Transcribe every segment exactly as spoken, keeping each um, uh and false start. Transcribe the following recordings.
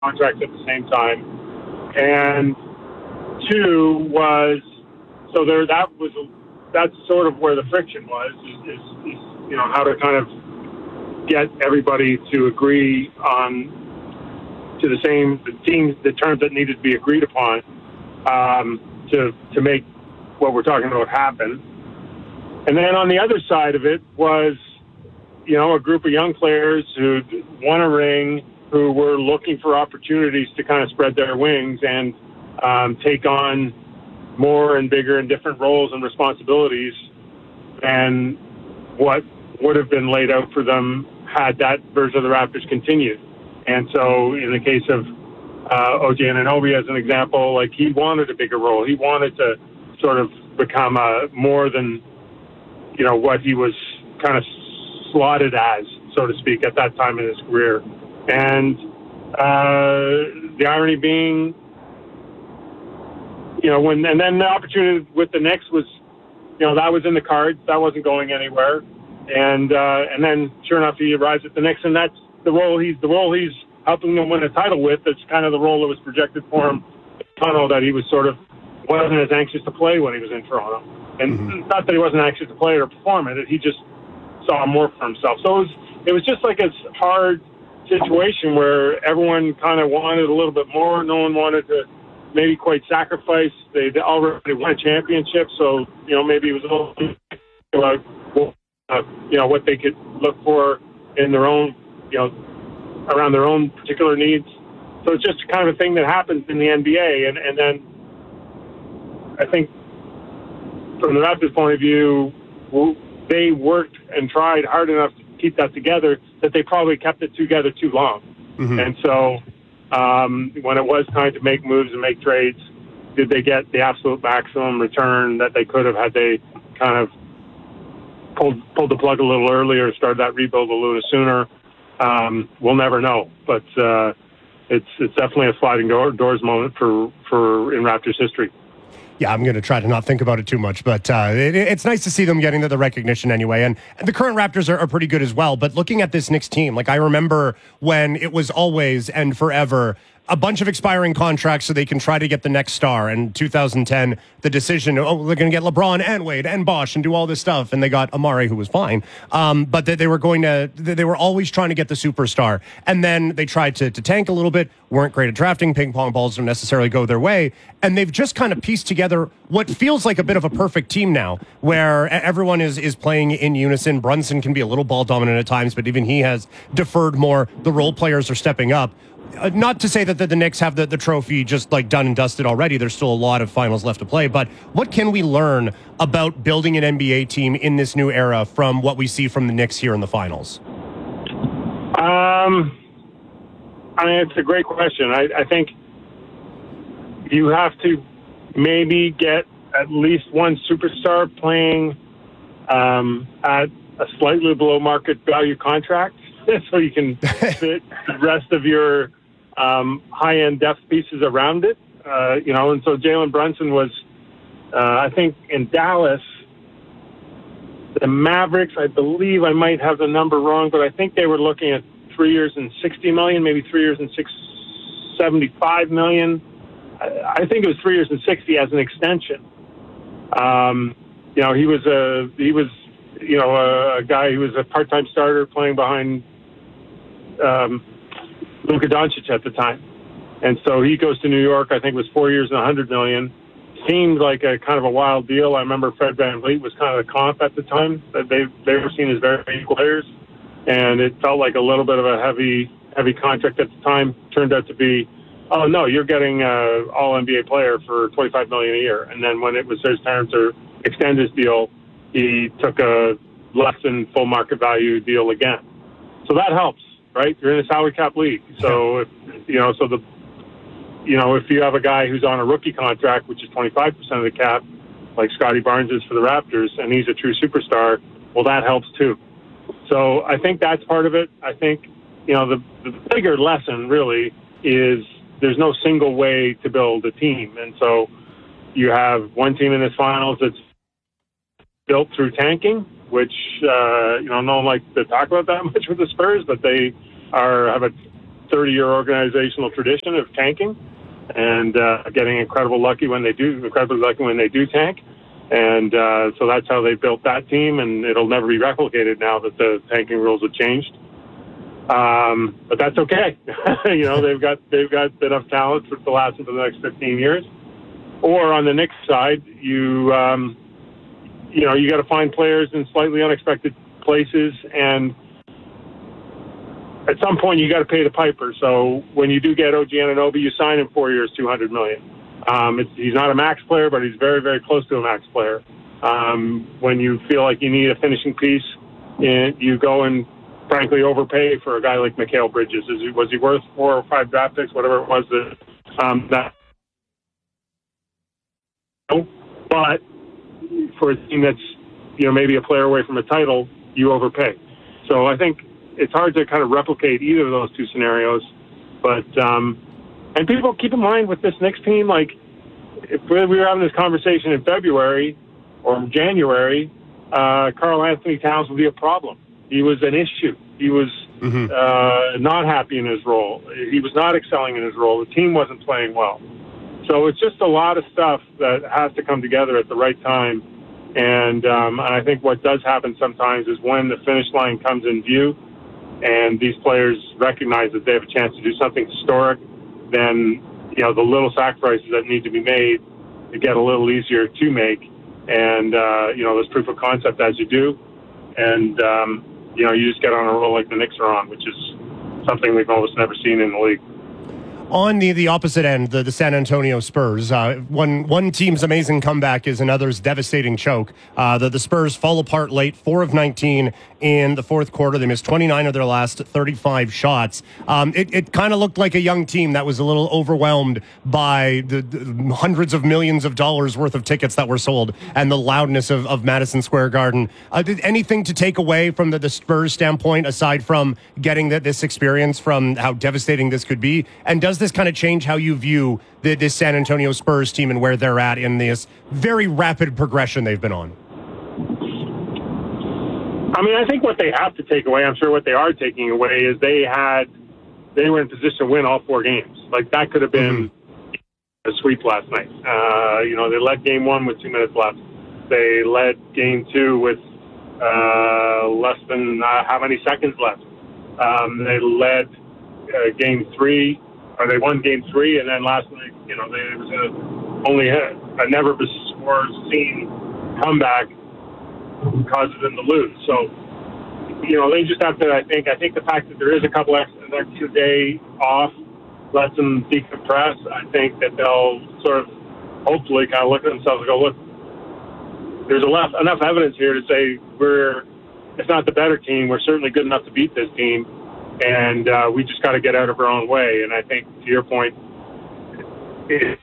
contracts at the same time. And two was, so there, that was, that's sort of where the friction was, is, is, is you know, how to kind of get everybody to agree on, to the same, the teams, the terms that needed to be agreed upon, um, to, to make what we're talking about happen. And then on the other side of it was, you know, a group of young players who won a ring, who were looking for opportunities to kind of spread their wings and um, take on more and bigger and different roles and responsibilities than what would have been laid out for them had that version of the Raptors continued. And so in the case of uh, O G Anunoby, as an example, like he wanted a bigger role. He wanted to sort of become a, more than, you know, what he was kind of slotted as, so to speak, at that time in his career. And uh, the irony being, you know, when and then the opportunity with the Knicks was, you know, that was in the cards. That wasn't going anywhere. And uh, and then, sure enough, he arrives at the Knicks, and that's the role he's the role he's helping them win a title with. That's kind of the role that was projected for him in Toronto, that he was sort of wasn't as anxious to play when he was in Toronto. And mm-hmm. not that he wasn't anxious to play or perform it, he just saw more for himself. So it was, it was just like a hard situation where everyone kind of wanted a little bit more. No one wanted to maybe quite sacrifice. They already won a championship, so, you know, maybe it was a little about, uh, you know, what they could look for in their own, you know, around their own particular needs. So it's just kind of a thing that happens in the N B A. And, and then I think from the Raptors' point of view, they worked and tried hard enough to keep that together that they probably kept it together too long. Mm-hmm. And so um, when it was time to make moves and make trades, did they get the absolute maximum return that they could have had they kind of pulled, pulled the plug a little earlier, started that rebuild a little sooner? Um, we'll never know. But uh, it's it's definitely a sliding door, doors moment for, for in Raptors history. Yeah, I'm going to try to not think about it too much, but uh, it, it's nice to see them getting the, the recognition anyway. And, and the current Raptors are, are pretty good as well. But looking at this Knicks team, like I remember when it was always and forever a bunch of expiring contracts so they can try to get the next star. And two thousand ten, the decision, oh, they're going to get LeBron and Wade and Bosh and do all this stuff. And they got Amare, who was fine. Um, but they, they were going to, they were always trying to get the superstar. And then they tried to, to tank a little bit, weren't great at drafting. Ping pong balls don't necessarily go their way. And they've just kind of pieced together what feels like a bit of a perfect team now, where everyone is, is playing in unison. Brunson can be a little ball dominant at times, but even he has deferred more. The role players are stepping up. Uh, not to say that the, the Knicks have the, the trophy just like done and dusted already. There's still a lot of finals left to play. But what can we learn about building an N B A team in this new era from what we see from the Knicks here in the finals? Um, I mean, it's a great question. I, I think you have to maybe get at least one superstar playing um, at a slightly below market value contract so you can fit the rest of your um, high-end depth pieces around it. Uh, you know, and so Jalen Brunson was, uh, I think, in Dallas, the Mavericks, I believe I might have the number wrong, but I think they were looking at three years and sixty million, maybe three years and six seventy-five million. I, I think it was three years and sixty as an extension. Um, you know, he was a he was you know a, a guy who was a part-time starter playing behind um, Luka Doncic at the time, and so he goes to New York. I think it was four years and a hundred million. Seemed like a kind of a wild deal. I remember Fred VanVleet was kind of the comp at the time. That they they were seen as very equal players, and it felt like a little bit of a heavy heavy contract at the time. Turned out to be, oh no, you're getting a all N B A player for twenty-five million a year. And then when it was his turn to extend his deal, he took a less than full market value deal again. So that helps, right? You're in a salary cap league, so if, you know, so the. You know, if you have a guy who's on a rookie contract, which is twenty-five percent of the cap, like Scotty Barnes is for the Raptors, and he's a true superstar, well, that helps too. So I think that's part of it. I think, you know, the, the bigger lesson really is there's no single way to build a team. And so you have one team in this finals that's built through tanking, which, uh, you know, no one likes to talk about that much with the Spurs, but they are have a thirty-year organizational tradition of tanking and uh, getting incredible lucky when they do, incredibly lucky when they do tank. And uh, so that's how they built that team, and it'll never be replicated now that the tanking rules have changed. Um, but that's okay. you know, they've got they've got enough talent for to last for the next fifteen years. Or on the Knicks side, you um, you know you got to find players in slightly unexpected places, and at some point you got to pay the piper. So when you do get O G Anunoby, you sign him four years, two hundred million dollars. Um, it's, he's not a max player, but he's very, very close to a max player. Um, when you feel like you need a finishing piece, you go and frankly overpay for a guy like Mikal Bridges. Is he, was he worth four or five draft picks, whatever it was that um, that? But for a team that's you know maybe a player away from a title, you overpay. So I think it's hard to kind of replicate either of those two scenarios. But um, and people keep in mind with this Knicks team, like if we were having this conversation in February or in January, uh, Karl Anthony Towns would be a problem. He was an issue. He was mm-hmm. uh, not happy in his role. He was not excelling in his role. The team wasn't playing well. So it's just a lot of stuff that has to come together at the right time. And, um, and I think what does happen sometimes is when the finish line comes in view and these players recognize that they have a chance to do something historic, then, you know, the little sacrifices that need to be made to get a little easier to make. And, uh, you know, there's proof of concept as you do. And, um, you know, you just get on a roll like the Knicks are on, which is something we've almost never seen in the league. On the, the opposite end, the, the San Antonio Spurs, uh, one one team's amazing comeback is another's devastating choke. Uh, the, the Spurs fall apart late, four of nineteen in the fourth quarter. They missed twenty-nine of their last thirty-five shots. Um, it it kind of looked like a young team that was a little overwhelmed by the, the hundreds of millions of dollars worth of tickets that were sold and the loudness of, of Madison Square Garden. Uh, did anything to take away from the, the Spurs standpoint aside from getting the, this experience from how devastating this could be? And does this kind of change how you view the, this San Antonio Spurs team and where they're at in this very rapid progression they've been on? I mean, I think what they have to take away, I'm sure what they are taking away, is they had, they were in position to win all four games. Like, that could have been mm-hmm. a sweep last night. Uh, you know, they led game one with two minutes left. They led game two with uh, less than uh, how many seconds left. Um, they led uh, game three. Or they won game three, and then last night, you know, they, it was a, only a, a never-before seen comeback causes them to lose. So, you know, they just have to, I think, I think the fact that there is a couple extra, an extra day off lets them decompress. I think that they'll sort of, hopefully, kind of look at themselves and go, look, there's enough, enough evidence here to say we're, if not the better team, we're certainly good enough to beat this team. And uh, we just got to get out of our own way. And I think, to your point, it,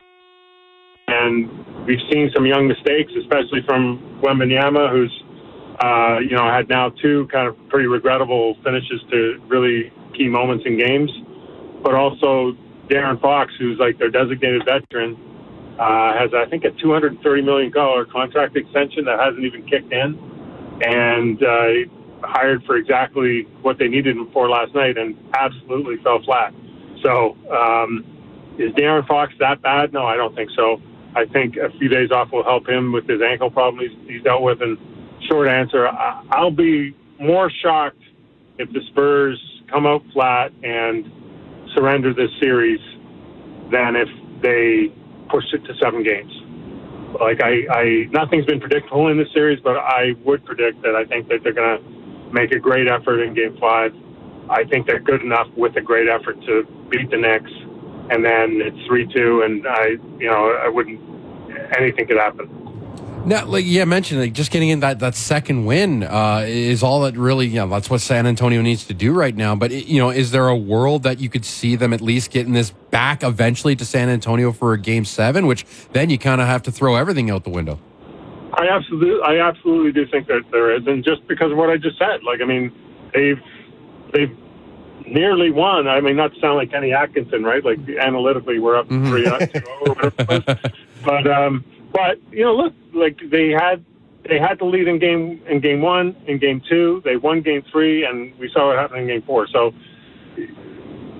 and we've seen some young mistakes, especially from Wembanyama, who's, uh, you know, had now two kind of pretty regrettable finishes to really key moments in games. But also De'Aaron Fox, who's like their designated veteran, uh, has, I think, a two hundred thirty million dollars contract extension that hasn't even kicked in. And, uh, hired for exactly what they needed him for last night and absolutely fell flat. So um, is De'Aaron Fox that bad? No, I don't think so. I think a few days off will help him with his ankle problem he's, he's dealt with. And short answer, I, I'll be more shocked if the Spurs come out flat and surrender this series than if they push it to seven games. Like I, I nothing's been predictable in this series, but I would predict that I think that they're going to make a great effort in game five. I think they're good enough with a great effort to beat the Knicks, and then it's three two, and I, you know, I wouldn't, anything could happen. Now, like yeah, mentioned like just getting in that, that second win uh, is all that really, you know, that's what San Antonio needs to do right now. But, you know, is there a world that you could see them at least getting this back eventually to San Antonio for a game seven, which then you kind of have to throw everything out the window? I absolutely, I absolutely do think that there is, and just because of what I just said, like I mean, they've they've nearly won. I mean, not to sound like Kenny Atkinson, right? Like analytically, we're up three, two, or whatever it was. But um, but you know, look, like they had they had the lead in game in game one, in game two, they won game three, and we saw what happened in game four. So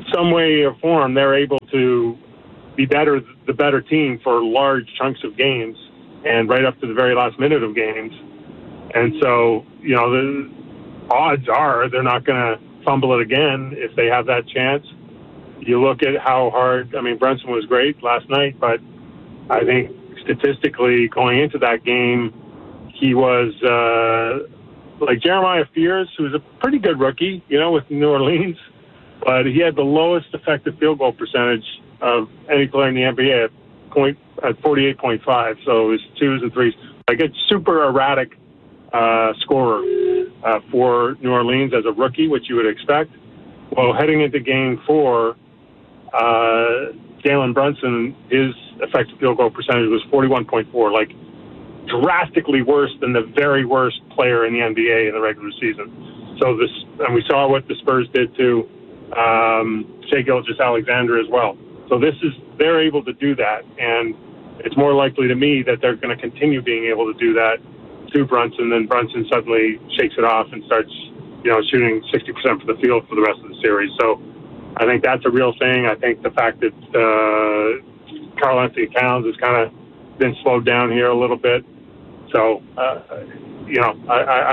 some way or form, they're able to be better, the better team for large chunks of games and right up to the very last minute of games. And so, you know, the odds are they're not going to fumble it again if they have that chance. You look at how hard, I mean, Brunson was great last night, but I think statistically going into that game, he was uh, like Jeremiah Fears, who's a pretty good rookie, you know, with New Orleans, but he had the lowest effective field goal percentage of any player in the N B A at point at forty-eight point five. So it was twos and threes. Like, it's super erratic uh, scorer uh, for New Orleans as a rookie, which you would expect. Well, heading into game four, uh, Jalen Brunson, his effective field goal percentage was forty-one point four, like drastically worse than the very worst player in the N B A in the regular season. So this, and we saw what the Spurs did to um, Shai Gilgeous-Alexander as well. So this is, they're able to do that, and it's more likely to me that they're going to continue being able to do that to Brunson, then Brunson suddenly shakes it off and starts, you know, shooting sixty percent for the field for the rest of the series. So I think that's a real thing. I think the fact that uh, Karl Anthony Towns has kind of been slowed down here a little bit. So, uh, you know, I, I,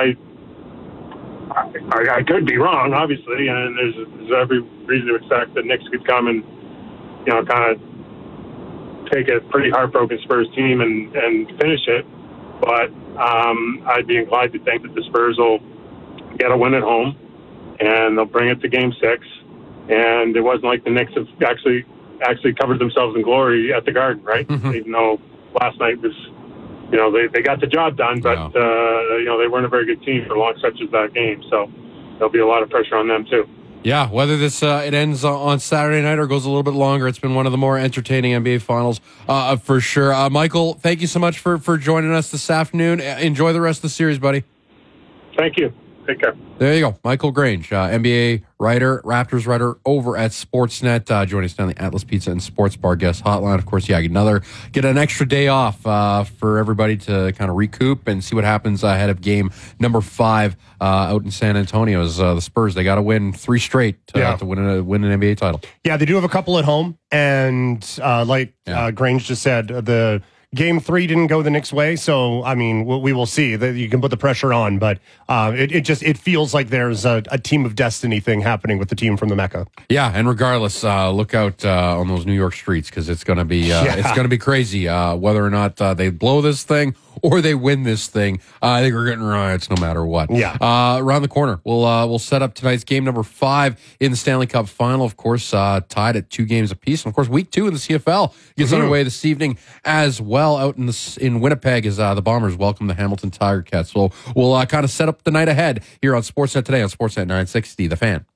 I, I could be wrong, obviously, and there's, there's every reason to expect that Knicks could come and, you know, kind of take a pretty heartbroken Spurs team and, and finish it. But um, I'd be inclined to think that the Spurs will get a win at home, and they'll bring it to game six. And it wasn't like the Knicks have actually actually covered themselves in glory at the Garden, right? Mm-hmm. Even though last night was, you know, they, they got the job done, but, yeah. uh, you know, they weren't a very good team for long stretches of that game. So there'll be a lot of pressure on them, too. Yeah, whether this uh, it ends on Saturday night or goes a little bit longer, it's been one of the more entertaining N B A Finals uh, for sure. Uh, Michael, thank you so much for, for joining us this afternoon. Enjoy the rest of the series, buddy. Thank you. Take care. There you go. Michael Grange, uh, N B A writer, Raptors writer over at Sportsnet, uh, joining us down the Atlas Pizza and Sports Bar guest hotline. Of course, yeah, get another, get an extra day off uh, for everybody to kind of recoup and see what happens ahead of game number five uh, out in San Antonio. As uh, the Spurs, they got to win three straight to, yeah. uh, to win, a, win an N B A title. Yeah, they do have a couple at home. And uh, like yeah. uh, Grange just said, the Game three didn't go the Knicks' way, so I mean, we will see that you can put the pressure on, but uh, it, it just it feels like there's a, a team of destiny thing happening with the team from the Mecca. Yeah, and regardless, uh, look out uh, on those New York streets because it's gonna be uh, yeah. it's gonna be crazy uh, whether or not uh, they blow this thing or they win this thing. Uh, I think we're getting riots no matter what. Yeah. Uh, around the corner, we'll uh, we'll set up tonight's game number five in the Stanley Cup Final. Of course, uh, tied at two games apiece, and of course, week two in the C F L gets mm-hmm. underway this evening as well. Out in the in Winnipeg as uh, the Bombers welcome the Hamilton Tiger Cats. So we'll uh, kind of set up the night ahead here on Sportsnet today on Sportsnet nine sixty. The Fan.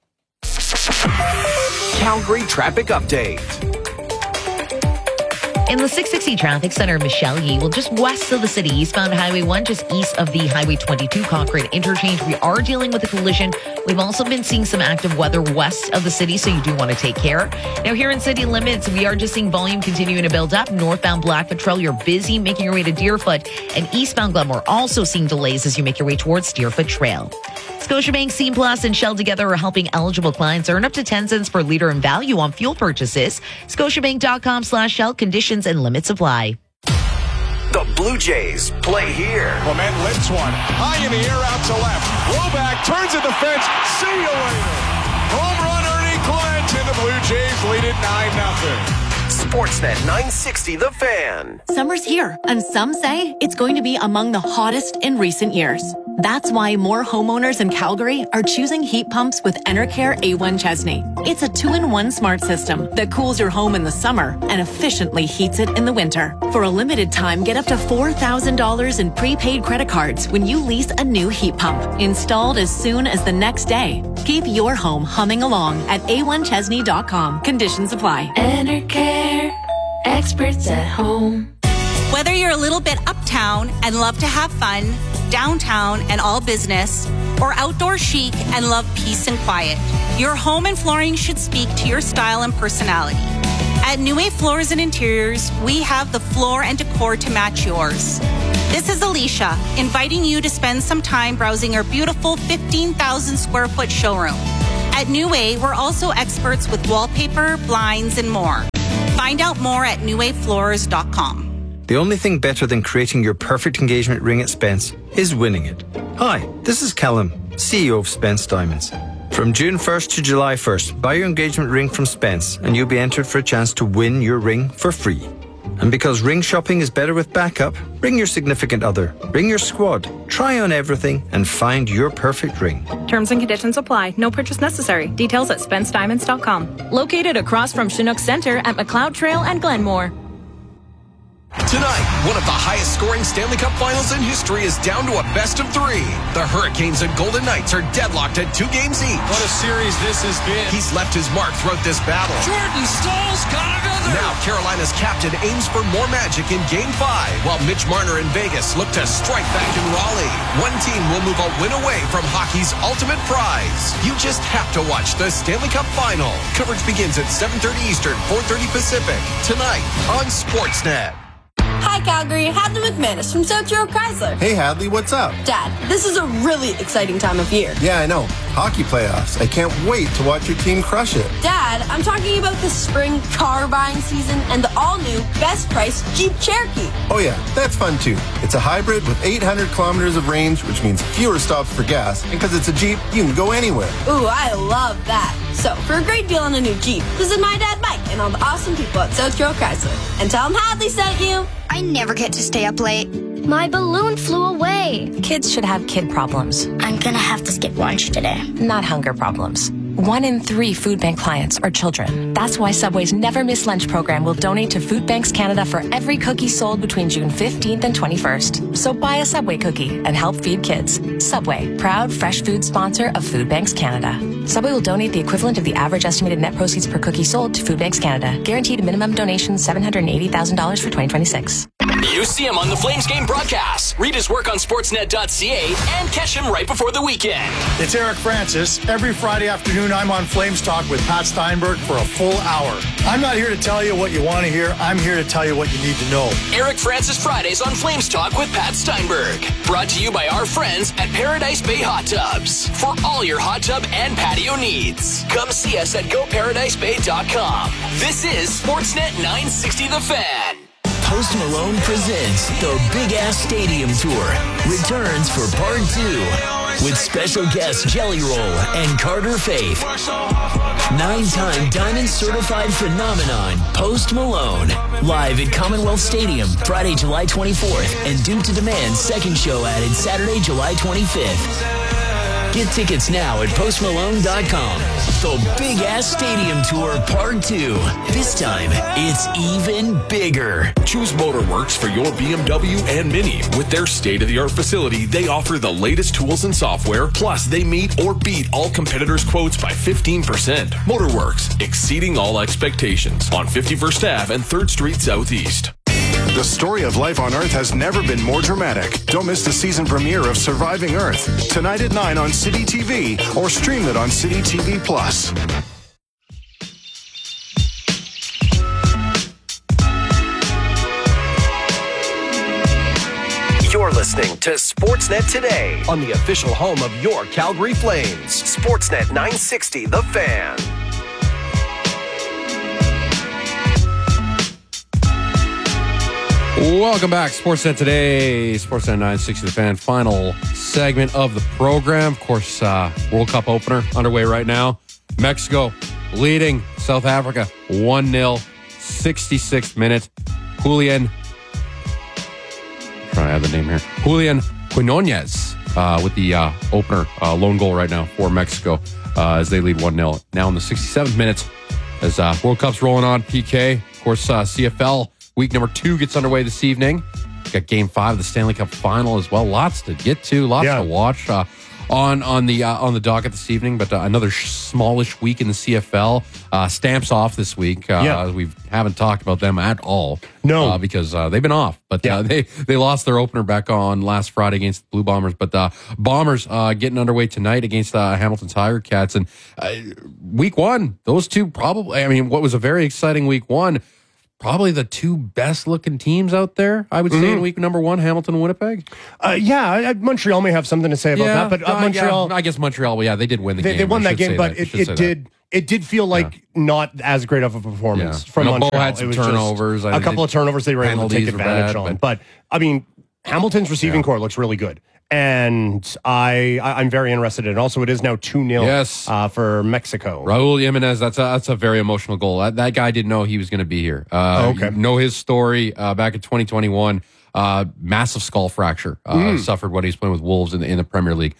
Calgary traffic update. In the six sixty traffic center, Michelle Yee, well, just west of the city, eastbound Highway one, just east of the Highway twenty-two Cochrane interchange. We are dealing with a collision. We've also been seeing some active weather west of the city, so you do want to take care. Now, here in city limits, we are just seeing volume continuing to build up. Northbound Blackfoot Trail, you're busy making your way to Deerfoot. And eastbound Glenmore also seeing delays as you make your way towards Deerfoot Trail. Scotiabank, Scene Plus, and Shell together are helping eligible clients earn up to ten cents per liter in value on fuel purchases. Scotiabank.com slash Shell. Conditions and limits apply. The Blue Jays play here. Clement lifts one. High in the air out to left. Roback turns at the fence. See you later. Home run Ernie Clement, and the Blue Jays lead it nine nothing. Sportsnet nine sixty, The Fan. Summer's here, and some say it's going to be among the hottest in recent years. That's why more homeowners in Calgary are choosing heat pumps with Enercare A one Chesney. It's a two-in-one smart system that cools your home in the summer and efficiently heats it in the winter. For a limited time, get up to four thousand dollars in prepaid credit cards when you lease a new heat pump, installed as soon as the next day. Keep your home humming along at A one Chesney dot com. Conditions apply. Enercare, experts at home. Whether you're a little bit uptown and love to have fun, downtown and all business, or outdoor chic and love peace and quiet, your home and flooring should speak to your style and personality. At New Wave Floors and Interiors, we have the floor and decor to match yours. This is Alicia, inviting you to spend some time browsing our beautiful fifteen thousand square foot showroom. At New Way, we're also experts with wallpaper, blinds, and more. Find out more at new way floors dot com. The only thing better than creating your perfect engagement ring at Spence is winning it. Hi, this is Callum, C E O of Spence Diamonds. From June first to July first, buy your engagement ring from Spence and you'll be entered for a chance to win your ring for free. And because ring shopping is better with backup, ring your significant other, ring your squad, try on everything and find your perfect ring. Terms and conditions apply. No purchase necessary. Details at spence diamonds dot com. Located across from Chinook Center at McLeod Trail and Glenmore. Tonight, one of the highest scoring Stanley Cup finals in history is down to a best of three. The Hurricanes and Golden Knights are deadlocked at two games each. What a series this has been. He's left his mark throughout this battle. Jordan Staal's got another. Now Carolina's captain aims for more magic in game five, while Mitch Marner in Vegas look to strike back in Raleigh. One team will move a win away from hockey's ultimate prize. You just have to watch the Stanley Cup final. Coverage begins at seven thirty Eastern, four thirty Pacific, tonight on Sportsnet. Hi, Calgary. Hadley McManus from South Road Chrysler. Hey, Hadley, what's up? Dad, this is a really exciting time of year. Yeah, I know. Hockey playoffs. I can't wait to watch your team crush it. Dad, I'm talking about the spring car buying season and the all-new best price Jeep Cherokee. Oh, yeah, that's fun, too. It's a hybrid with eight hundred kilometers of range, which means fewer stops for gas. And because it's a Jeep, you can go anywhere. Ooh, I love that. So, for a great deal on a new Jeep, visit my dad, Mike, and all the awesome people at South Road Chrysler. And tell them Hadley sent you. I never get to stay up late. My balloon flew away. Kids should have kid problems. I'm gonna have to skip lunch today. Not hunger problems. One in three food bank clients are children. That's why Subway's Never Miss Lunch program will donate to Food Banks Canada for every cookie sold between June fifteenth and twenty-first. So buy a Subway cookie and help feed kids. Subway, proud fresh food sponsor of Food Banks Canada. Subway will donate the equivalent of the average estimated net proceeds per cookie sold to Food Banks Canada. Guaranteed minimum donation seven hundred eighty thousand dollars for twenty twenty-six. You see him on the Flames game broadcast. Read his work on sportsnet dot c a and catch him right before the weekend. It's Eric Francis. Every Friday afternoon, I'm on Flames Talk with Pat Steinberg for a full hour. I'm not here to tell you what you want to hear. I'm here to tell you what you need to know. Eric Francis Fridays on Flames Talk with Pat Steinberg. Brought to you by our friends at Paradise Bay Hot Tubs. For all your hot tub and patio needs. Come see us at go paradise bay dot com. This is Sportsnet nine sixty The Fan. Post Malone presents the Big Ass Stadium Tour. Returns for part two with special guests Jelly Roll and Carter Faith. Nine-time Diamond Certified Phenomenon Post Malone. Live at Commonwealth Stadium Friday, July twenty-fourth, and Due to Demand second show added Saturday, July twenty-fifth. Get tickets now at post malone dot com. The Big Ass Stadium Tour Part two. This time, it's even bigger. Choose Motorworks for your B M W and Mini. With their state-of-the-art facility, they offer the latest tools and software, plus they meet or beat all competitors' quotes by fifteen percent. Motorworks, exceeding all expectations. On fifty-first Avenue and third Street Southeast. The story of life on Earth has never been more dramatic. Don't miss the season premiere of Surviving Earth. Tonight at nine on City T V or stream it on City T V Plus. You're listening to Sportsnet Today on the official home of your Calgary Flames. Sportsnet nine sixty The Fan. Welcome back, Sportsnet Today, Sportsnet nine sixty The Fan, final segment of the program. Of course, uh, World Cup opener underway right now. Mexico leading South Africa one nil, sixty-sixth minute. Julian, trying to have the name here, Julian Quinones uh, with the uh, opener uh, lone goal right now for Mexico uh, as they lead one nil. Now in the sixty-seventh minute as uh, World Cup's rolling on, P K. Of course, uh, C F L week number two gets underway this evening. Got game five of the Stanley Cup final as well. Lots to get to, lots yeah. to watch uh, on on the uh, on the docket this evening. But uh, another sh- smallish week in the C F L. Uh, Stamps off this week. Uh, yeah. We haven't talked about them at all. No, uh, because uh, they've been off. But yeah. uh, they they lost their opener back on last Friday against the Blue Bombers. But uh, Bombers uh, getting underway tonight against uh, Hamilton Tiger Cats. And uh, week one, those two probably. I mean, what was a very exciting week one. probably the two best looking teams out there, I would say, Mhm. in week number one, Hamilton and Winnipeg. Uh, yeah, I- I- Montreal may have something to say about Yeah, that, but uh, uh, Montreal, yeah, I guess Montreal, well, yeah, they did win the they, game. they won I that should say game, but I it, should say it that. did it did feel like not as great of a performance Yeah. from No, Bo Montreal. had some it was just turnovers. I a couple think of turnovers they were able to take penalties were advantage bad, on. But I mean, Hamilton's receiving core looks really good. And I, I, I'm very interested in it. Also, it is now two nil Yes. uh, for Mexico. Raul Jimenez, that's a, that's a very emotional goal. That, that guy didn't know he was going to be here. Uh, Oh, okay. You know his story uh, back in twenty twenty-one. Uh, massive skull fracture. Uh, Mm. Suffered when he was playing with Wolves in the, in the Premier League.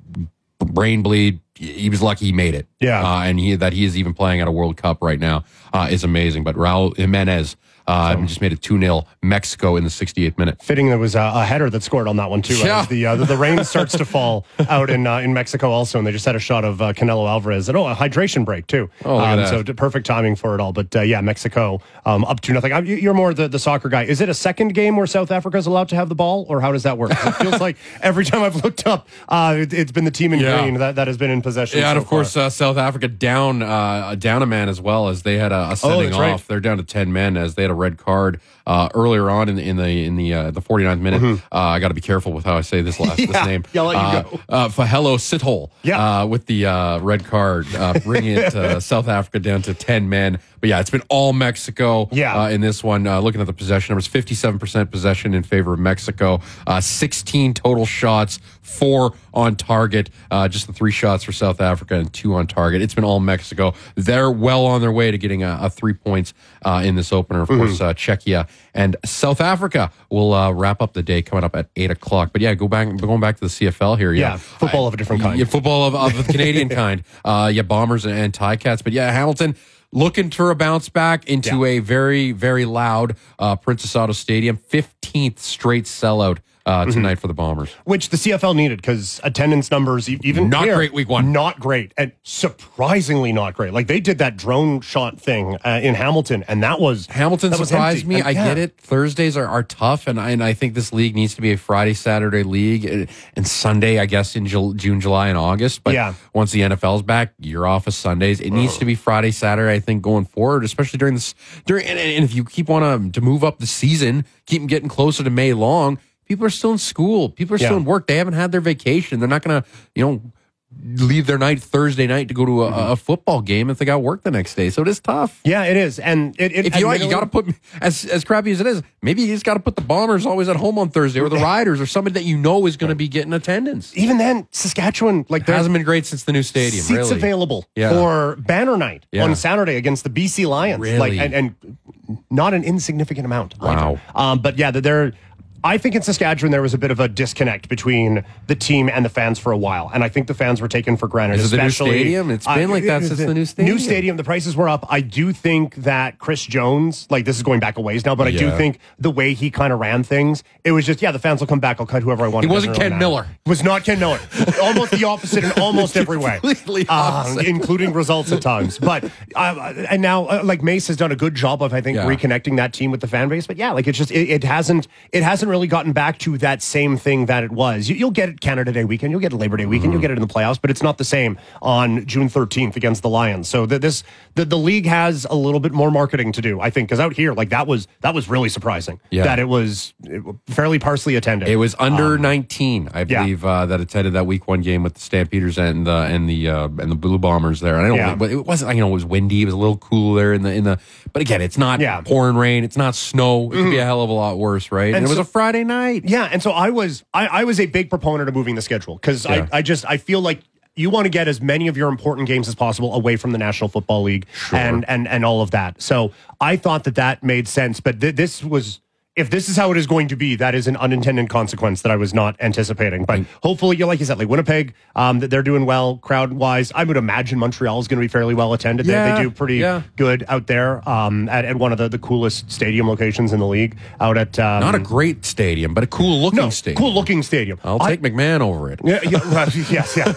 Brain bleed. He was lucky he made it. Yeah. Uh, and he that he is even playing at a World Cup right now uh, is amazing. But Raul Jimenez uh, just made it two nil Mexico in the sixty-eighth minute. Fitting there was a, a header that scored on that one too. Yeah. As the, uh, the the rain starts to fall out in uh, in Mexico also, and they just had a shot of uh, Canelo Alvarez and oh, a hydration break too. Oh, look at um, that. so d- perfect timing for it all. But uh, yeah, Mexico um, up to nothing. I, you're more the, the soccer guy. Is it a second game where South Africa is allowed to have the ball, or how does that work? It feels like every time I've looked up, uh, it, it's been the team in Yeah. green that, that has been in possession. Yeah, and so of course, far. uh, South Africa down uh, down a man as well as they had a, a sending Oh, that's off. right. They're down to ten men as they had a red card uh, earlier on in the in the in the uh, the forty-ninth minute. Mhm. Uh, I got to be careful with how I say this last Yeah, this name. yeah, I'll let you uh, go. Uh, Fahelo Sithole, Yeah. uh, with the uh, red card, uh, bringing it uh, South Africa down to ten men. But yeah, it's been all Mexico. Yeah. Uh, in this one, uh, looking at the possession numbers, fifty-seven percent possession in favor of Mexico, uh, sixteen total shots, four on target, uh, just the three shots for South Africa and two on target. It's been all Mexico. They're well on their way to getting a, a three points uh, in this opener. Of Mhm. course, uh, Czechia and South Africa will uh, wrap up the day coming up at eight o'clock. But yeah, go back, going back to the C F L here. Yeah, football of a different kind. Yeah, football of, of the Canadian kind. Uh, yeah, Bombers and, and Ticats. But yeah, Hamilton looking for a bounce back into a very, very loud uh, Princess Auto Stadium. fifteenth straight sellout uh, tonight for the Bombers. Which the C F L needed because attendance numbers, e- even Not here, great week one. Not great. And surprisingly not great. Like they did that drone shot thing uh, in Hamilton, and that was Hamilton that was surprised empty. me. And, I yeah. get it. Thursdays are, are tough, and I, and I think this league needs to be a Friday, Saturday league, and, and Sunday, I guess, in Jul- June, July, and August. But Yeah. once the N F L's back, you're off of Sundays. It needs to be Friday, Saturday, I think, going forward, especially during this. During and, and if you keep wanting to move up the season, keep getting closer to May long. People are still in school. People are still Yeah. in work. They haven't had their vacation. They're not going to, you know, leave their night Thursday night to go to a, a football game if they got work the next day. So it is tough. Yeah, it is. And it, it If you want, you admittedly- got to put as as crappy as it is. Maybe you just got to put the Bombers always at home on Thursday, or the Riders, or somebody that you know is going to be getting attendance. even then, Saskatchewan, like It there's hasn't been great since the new stadium. seats really. available Yeah. for banner night Yeah. on Saturday against the B C Lions. Like, Really? and, and not an insignificant amount. either. Wow. Um, but yeah, they're. I think in Saskatchewan there was a bit of a disconnect between the team and the fans for a while, and I think the fans were taken for granted. Is it the new especially- stadium? It's been like that it- since it- the new stadium. New stadium. The prices were up. I do think that Chris Jones, like this is going back a ways now, but I do Yeah. think the way he kind of ran things, it was just yeah, the fans will come back. I'll cut whoever I want. He It wasn't doesn't really Ken matter. Miller. Was not Ken Miller. Almost the opposite in almost every way. Completely Um, opposite. including results at times. But uh, and now, uh, like Mace has done a good job of, I think, Yeah. reconnecting that team with the fan base. But yeah, like it's just it, it hasn't it hasn't really gotten back to that same thing that it was. You, you'll get it Canada Day weekend, you'll get it Labor Day weekend, Mm-hmm. you'll get it in the playoffs, but it's not the same on June thirteenth against the Lions. So the, this the, the league has a little bit more marketing to do, I think, because out here, like that was that was really surprising. Yeah. That it was fairly sparsely attended. It was under Um, nineteen, I yeah. believe, uh, that attended that week one game with the Stampeders and the and the uh, and the Blue Bombers there. And I don't, Yeah. but it wasn't. You know, it was windy. It was a little cool there in the in the. But again, it's not Yeah. pouring rain. It's not snow. It could be a hell of a lot worse, right? And, And it was so- a Friday night. Yeah, and so I was I, I was a big proponent of moving the schedule because Yeah. I, I just I feel like you want to get as many of your important games as possible away from the National Football League and and and all of that. So I thought that that made sense, but th- this was. If this is how it is going to be, that is an unintended consequence that I was not anticipating. But hopefully, you like you said, like Winnipeg, um, that they're doing well crowd wise. I would imagine Montreal is going to be fairly well attended. They, Yeah, they do pretty yeah. good out there um, at, at one of the, the coolest stadium locations in the league. Out at um, Not a great stadium, but a cool looking no, stadium. cool looking stadium. I'll I- take McMahon over it. yeah, yeah, right, yes, yeah.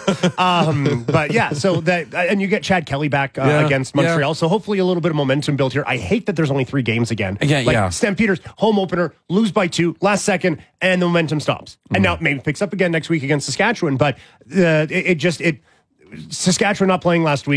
Um, but yeah, so that and you get Chad Kelly back uh, Yeah, against yeah. Montreal, so hopefully a little bit of momentum built here. I hate that there's only three games again. Yeah, like yeah. Stampeders home opener, lose by two, last second, and the momentum stops. And Mm. now maybe picks up again next week against Saskatchewan, but uh, it, it just it Saskatchewan not playing last week.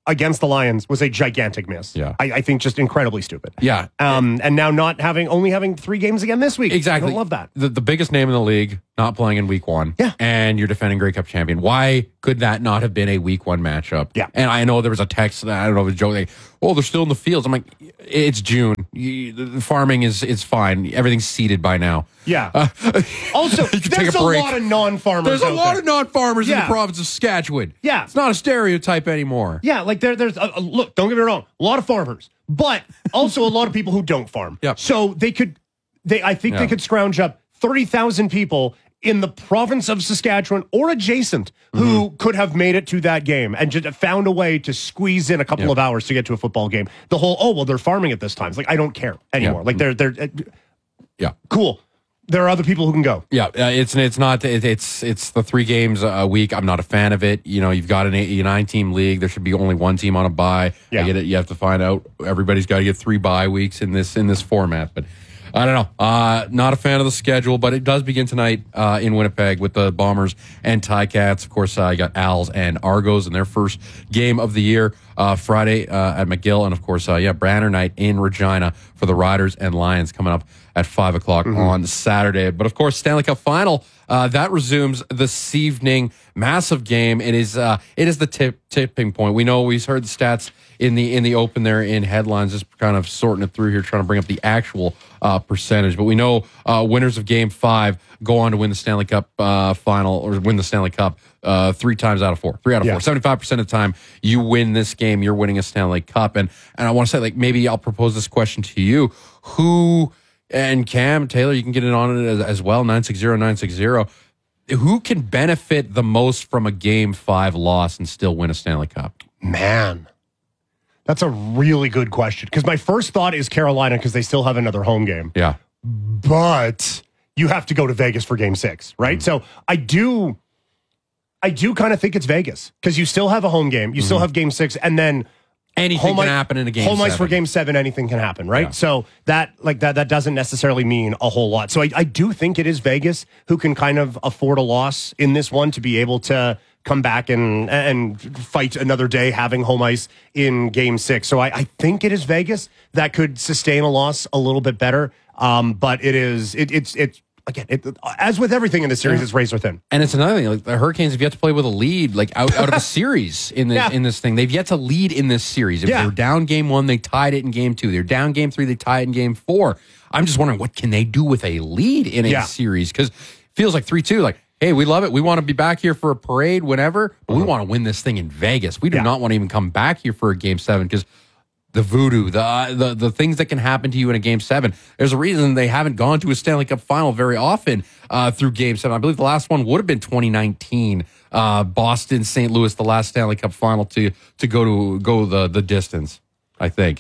against the Lions was a gigantic miss. Yeah. I, I think just incredibly stupid. Yeah. Um, and now not having, only having three games again this week. Exactly. I don't love that. The, the biggest name in the league not playing in week one. Yeah. And you're defending Grey Cup champion. Why could that not have been a week one matchup? Yeah. And I know there was a text, I don't know if it was a joke, like, oh, they're still in the fields. I'm like, it's June. You, the farming is, is fine. Everything's seeded by now. Yeah. Uh, also, take there's a a, break. lot of non-farmers There's a out lot there. of non-farmers in Yeah. the province of Saskatchewan. Yeah. It's not a stereotype anymore. Yeah, like there, there's a, a, look. Don't get me wrong. A lot of farmers, but also a lot of people who don't farm. Yep. So they could, they I think Yeah. they could scrounge up thirty thousand people in the province of Saskatchewan or adjacent who Mm-hmm. could have made it to that game and just found a way to squeeze in a couple Yep. of hours to get to a football game. The whole oh well they're farming at this time. It's like I don't care anymore. Yeah. Like they're they're uh, Yeah. cool. There are other people who can go. Yeah, uh, it's it's not it, it's it's the three games a week. I'm not a fan of it. You know, you've got an eight, nine team league. There should be only one team on a bye. Yeah. I get it. You have to find out. Everybody's got to get three bye weeks in this in this format. But I don't know. Uh, not a fan of the schedule, but it does begin tonight uh, in Winnipeg with the Bombers and Ticats. Of course, uh, you got Als and Argos in their first game of the year uh, Friday uh, at McGill, and of course, uh, yeah, Branner night in Regina for the Riders and Lions coming up at five o'clock Mm-hmm. on Saturday. But of course, Stanley Cup Final uh, that resumes this evening. Massive game. It is. Uh, it is the tip, tipping point. We know we've heard the stats in the in the open there in headlines. Just kind of sorting it through here, trying to bring up the actual uh, percentage. But we know uh, winners of Game Five go on to win the Stanley Cup uh, Final or win the Stanley Cup uh, three times out of four. Three out of Yeah. four. Seventy-five percent of the time you win this game, you're winning a Stanley Cup. And and I want to say, like, maybe I'll propose this question to you: Who and Cam Taylor, you can get in on it as, as well. Nine six zero nine six zero. Who can benefit the most from a Game Five loss and still win a Stanley Cup? Man, that's a really good question. Because my first thought is Carolina because they still have another home game. Yeah. But you have to go to Vegas for game six, right? Mm-hmm. So I do, I do kind of think it's Vegas because you still have a home game. You still have game six and then Anything home can ice- happen in a game Home ice seven. for game seven, anything can happen, right? Yeah. So that like that that doesn't necessarily mean a whole lot. So I, I do think it is Vegas who can kind of afford a loss in this one to be able to come back and and fight another day having home ice in game six. So I, I think it is Vegas that could sustain a loss a little bit better. Um, but it is it, it's it's again it, as with everything in the series, it's razor thin. And it's another thing. Like the Hurricanes have yet to play with a lead, like out, out of a series in this Yeah. in this thing. They've yet to lead in this series. If Yeah. they were down game one, they tied it in game two. They're down game three, they tie it in game four. I'm just wondering what can they do with a lead in a Yeah. series? Because it feels like three two. Like, hey, we love it. We want to be back here for a parade whenever, but we want to win this thing in Vegas. We do Yeah. not want to even come back here for a game seven because the voodoo, the, uh, the the things that can happen to you in a game seven. There's a reason they haven't gone to a Stanley Cup final very often uh, through game seven. I believe the last one would have been twenty nineteen, uh, Boston, Saint Louis, the last Stanley Cup final to to go to go the the distance. I think.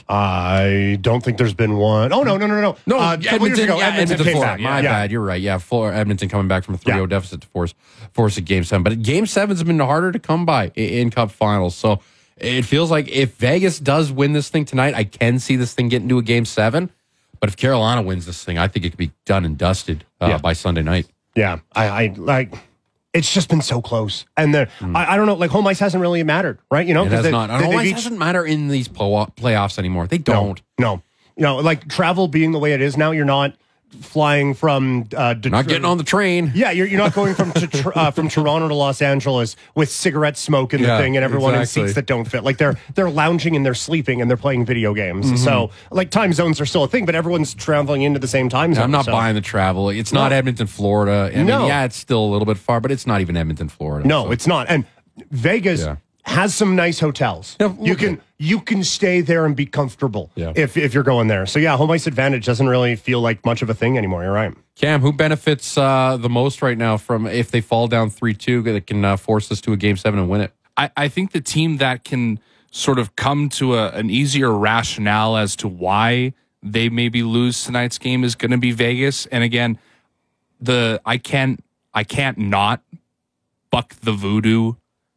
I don't think there's been one. Oh no no no no No, Uh, a couple years Edmonton, ago, yeah, Edmonton Edmonton, came Florida. back. My Yeah. bad. You're right. Yeah, Florida, Edmonton coming back from a three oh Yeah. deficit to force force a game seven. But game sevens have been harder to come by in, in Cup finals. So it feels like if Vegas does win this thing tonight, I can see this thing getting to a game seven. But if Carolina wins this thing, I think it could be done and dusted uh, Yeah. by Sunday night. Yeah, I, I like. It's just been so close, and the I, I don't know. Like home ice hasn't really mattered, right? You know, It 'cause has they- not. they- I don't know they've why it each- doesn't matter in these plo- playoffs anymore. They don't. No, you know, like travel being the way it is now, you're not flying from uh, Det- Not getting on the train. Yeah, you're, you're not going from to, tr- uh, from Toronto to Los Angeles with cigarette smoke in the Yeah, thing and everyone exactly. in seats that don't fit. Like they're they're lounging and they're sleeping and they're playing video games. Mhm. So like time zones are still a thing, but everyone's traveling into the same time zone. I'm not so. buying the travel. It's not No. Edmonton, Florida. I mean, No. yeah, it's still a little bit far, but it's not even Edmonton, Florida. No, So- it's not. And Vegas Yeah. has some nice hotels. Yeah, you look can at- you can stay there and be comfortable Yeah. if if you're going there. So yeah, home ice advantage doesn't really feel like much of a thing anymore. You're right. Cam, who benefits uh, the most right now from if they fall down three two that can uh, force us to a game seven and win it? I, I think the team that can sort of come to a, an easier rationale as to why they maybe lose tonight's game is going to be Vegas. And again, the I can't I can't not buck the voodoo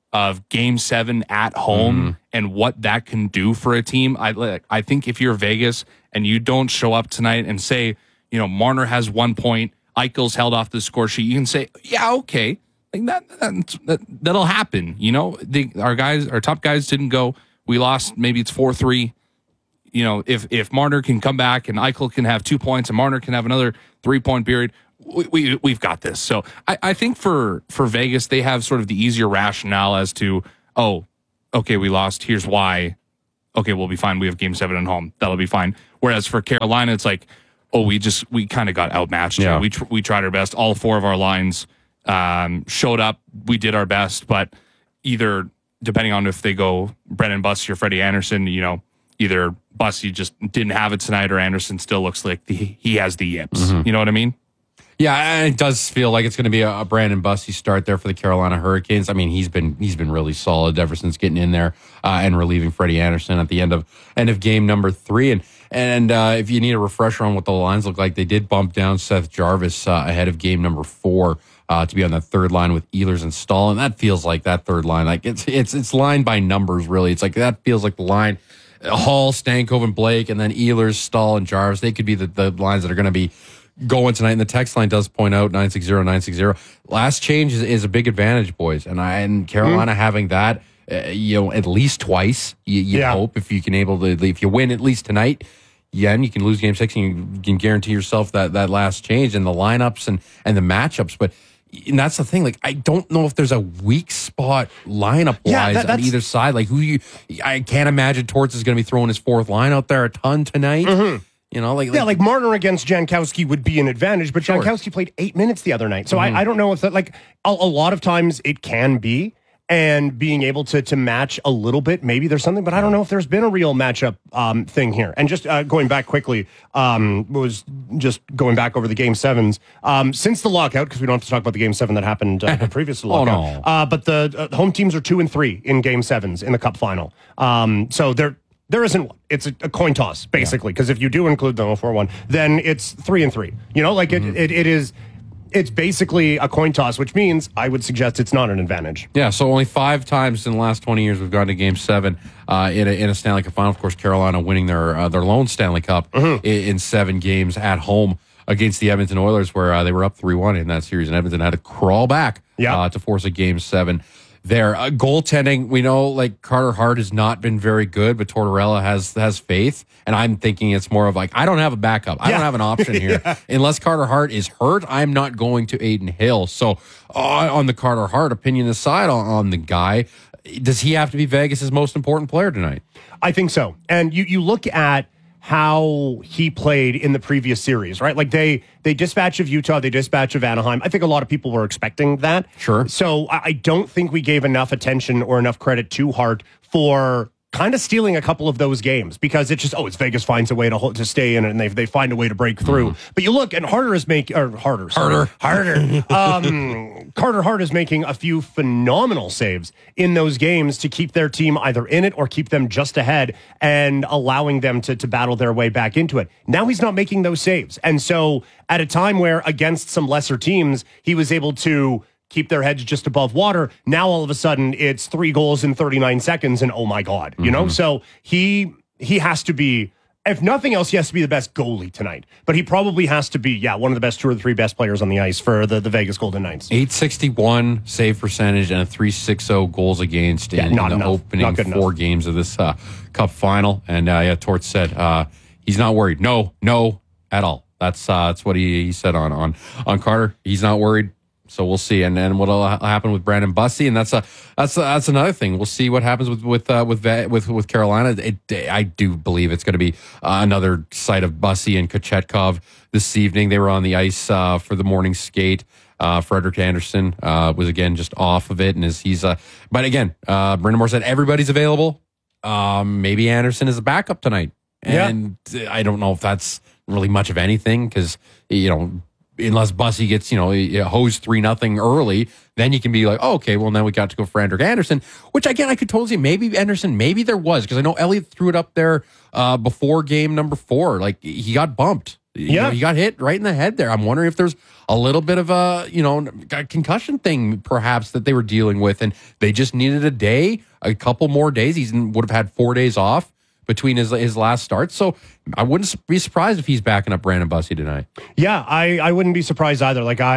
of game seven at home Mm-hmm. and what that can do for a team. I like, I think if you're Vegas and you don't show up tonight and say, you know, Marner has one point, Eichel's held off the score sheet, you can say, yeah, okay, like that, that, that that'll happen. You know, the, our guys, our top guys didn't go we lost, maybe it's four three. You know, if if Marner can come back and Eichel can have two points and Marner can have another three-point period, we, we, we've got this. So I, I think for, for Vegas, they have sort of the easier rationale as to, oh, okay, we lost. Here's why. Okay, we'll be fine. We have game seven at home. That'll be fine. Whereas for Carolina, it's like, oh, we just, we kind of got outmatched. Yeah. We, tr- we tried our best. All four of our lines um, showed up. We did our best, but either, depending on if they go Brennan Bussey or Freddie Anderson, you know, either Bussey just didn't have it tonight or Anderson still looks like the, he has the yips. Mm-hmm. You know what I mean? Yeah, and it does feel like it's going to be a, a Brandon Bussey start there for the Carolina Hurricanes. I mean, he's been he's been really solid ever since getting in there uh, and relieving Freddie Anderson at the end of end of game number three. And and uh, if you need a refresher on what the lines look like, they did bump down Seth Jarvis uh, ahead of game number four uh, to be on the third line with Ehlers and Stahl. And that feels like that third line, like it's it's it's line by numbers really. It's like that feels like the line. Hall, Stankov, and Blake, and then Ehlers, Stahl, and Jarvis. They could be the, the lines that are going to be going tonight. And the text line does point out nine six zero nine six zero. Last change is, is a big advantage, boys. And I and Carolina mm-hmm. having that, uh, you know, at least twice. You, you yeah. hope if you can able to, if you win at least tonight, yeah, and you can lose game six, and you can guarantee yourself that that last change and the lineups and and the matchups. But and that's the thing. Like, I don't know if there's a weak spot lineup wise yeah, that, on either side. Like, who you, I can't imagine Torts is going to be throwing his fourth line out there a ton tonight. Mm-hmm. You know, like, like yeah, like Marner against Jankowski would be an advantage, but sure. Jankowski played eight minutes the other night, so mm-hmm. I, I don't know if that like a, a lot of times it can be. And being able to to match a little bit, maybe there's something, but I don't know if there's been a real matchup um, thing here. And just uh, going back quickly, um, was just going back over the game sevens um, since the lockout, because we don't have to talk about the game seven that happened uh, previous to the lockout. oh, no. uh, but the uh, home teams are two and three in game sevens in the Cup final. Um, so there there isn't one. It's a, a coin toss basically, because yeah. if you do include the oh four one, then it's three and three. You know, like mm-hmm. it, it it is. It's basically a coin toss, which means I would suggest it's not an advantage. Yeah, so only five times in the last twenty years we've gone to Game Seven uh, in a in a Stanley Cup final. Of course, Carolina winning their uh, their lone Stanley Cup mm-hmm. in, in seven games at home against the Edmonton Oilers, where uh, they were up three one in that series, and Edmonton had to crawl back yeah. uh, to force a Game Seven. There, uh, goaltending, we know like Carter Hart has not been very good, but Tortorella has has faith, and I'm thinking it's more of like I don't have a backup, I yeah. don't have an option here yeah. unless Carter Hart is hurt. I'm not going to Aiden Hill. So uh, on the Carter Hart opinion aside on, on the guy, does he have to be Vegas's most important player tonight? I think so. And you you look at how he played in the previous series, right? Like they they dispatch of Utah, they dispatch of Anaheim. I think a lot of people were expecting that. Sure. So I don't think we gave enough attention or enough credit to Hart for kind of stealing a couple of those games, because it's just, oh, it's Vegas finds a way to hold, to stay in it, and they they find a way to break through. Mm. But you look, and Harder is making, or Harder, sorry, Harder, Harder. um, Carter Hart is making a few phenomenal saves in those games to keep their team either in it or keep them just ahead and allowing them to, to battle their way back into it. Now he's not making those saves. And so at a time where against some lesser teams, he was able to keep their heads just above water. Now all of a sudden it's three goals in thirty-nine seconds, and oh my God, you mm-hmm. know? So he he has to be, if nothing else, he has to be the best goalie tonight. But he probably has to be, yeah, one of the best two or three best players on the ice for the, the Vegas Golden Knights. eight sixty-one save percentage and a three sixty goals against in, yeah, not in the enough. opening four enough. games of this uh, Cup final. And uh, yeah, Torts said uh, he's not worried. No, no, at all. That's uh, that's what he, he said on, on on Carter. He's not worried. So we'll see, and then what'll happen with Brandon Bussey, and that's a that's a, that's another thing. We'll see what happens with with uh, with with with Carolina. It, I do believe it's going to be uh, another sight of Bussey and Kochetkov this evening. They were on the ice uh, for the morning skate. Uh, Frederick Anderson uh, was again just off of it, and is he's uh, but again, uh, Brendan Moore said everybody's available. Um, maybe Anderson is a backup tonight, and yeah. I don't know if that's really much of anything, because you know. Unless Bussey gets, you know, hosed three nothing early, then you can be like, oh, okay, well, now we got to go for Frederick Anderson, which, again, I could totally see. Maybe Anderson, maybe there was, because I know Elliott threw it up there uh, before game number four. Like, he got bumped. You yeah. know, he got hit right in the head there. I'm wondering if there's a little bit of a, you know, a concussion thing, perhaps, that they were dealing with, and they just needed a day, a couple more days. He would have had four days off between his his last starts. So I wouldn't be surprised if he's backing up Brandon Bussey tonight. Yeah, I, I wouldn't be surprised either. Like I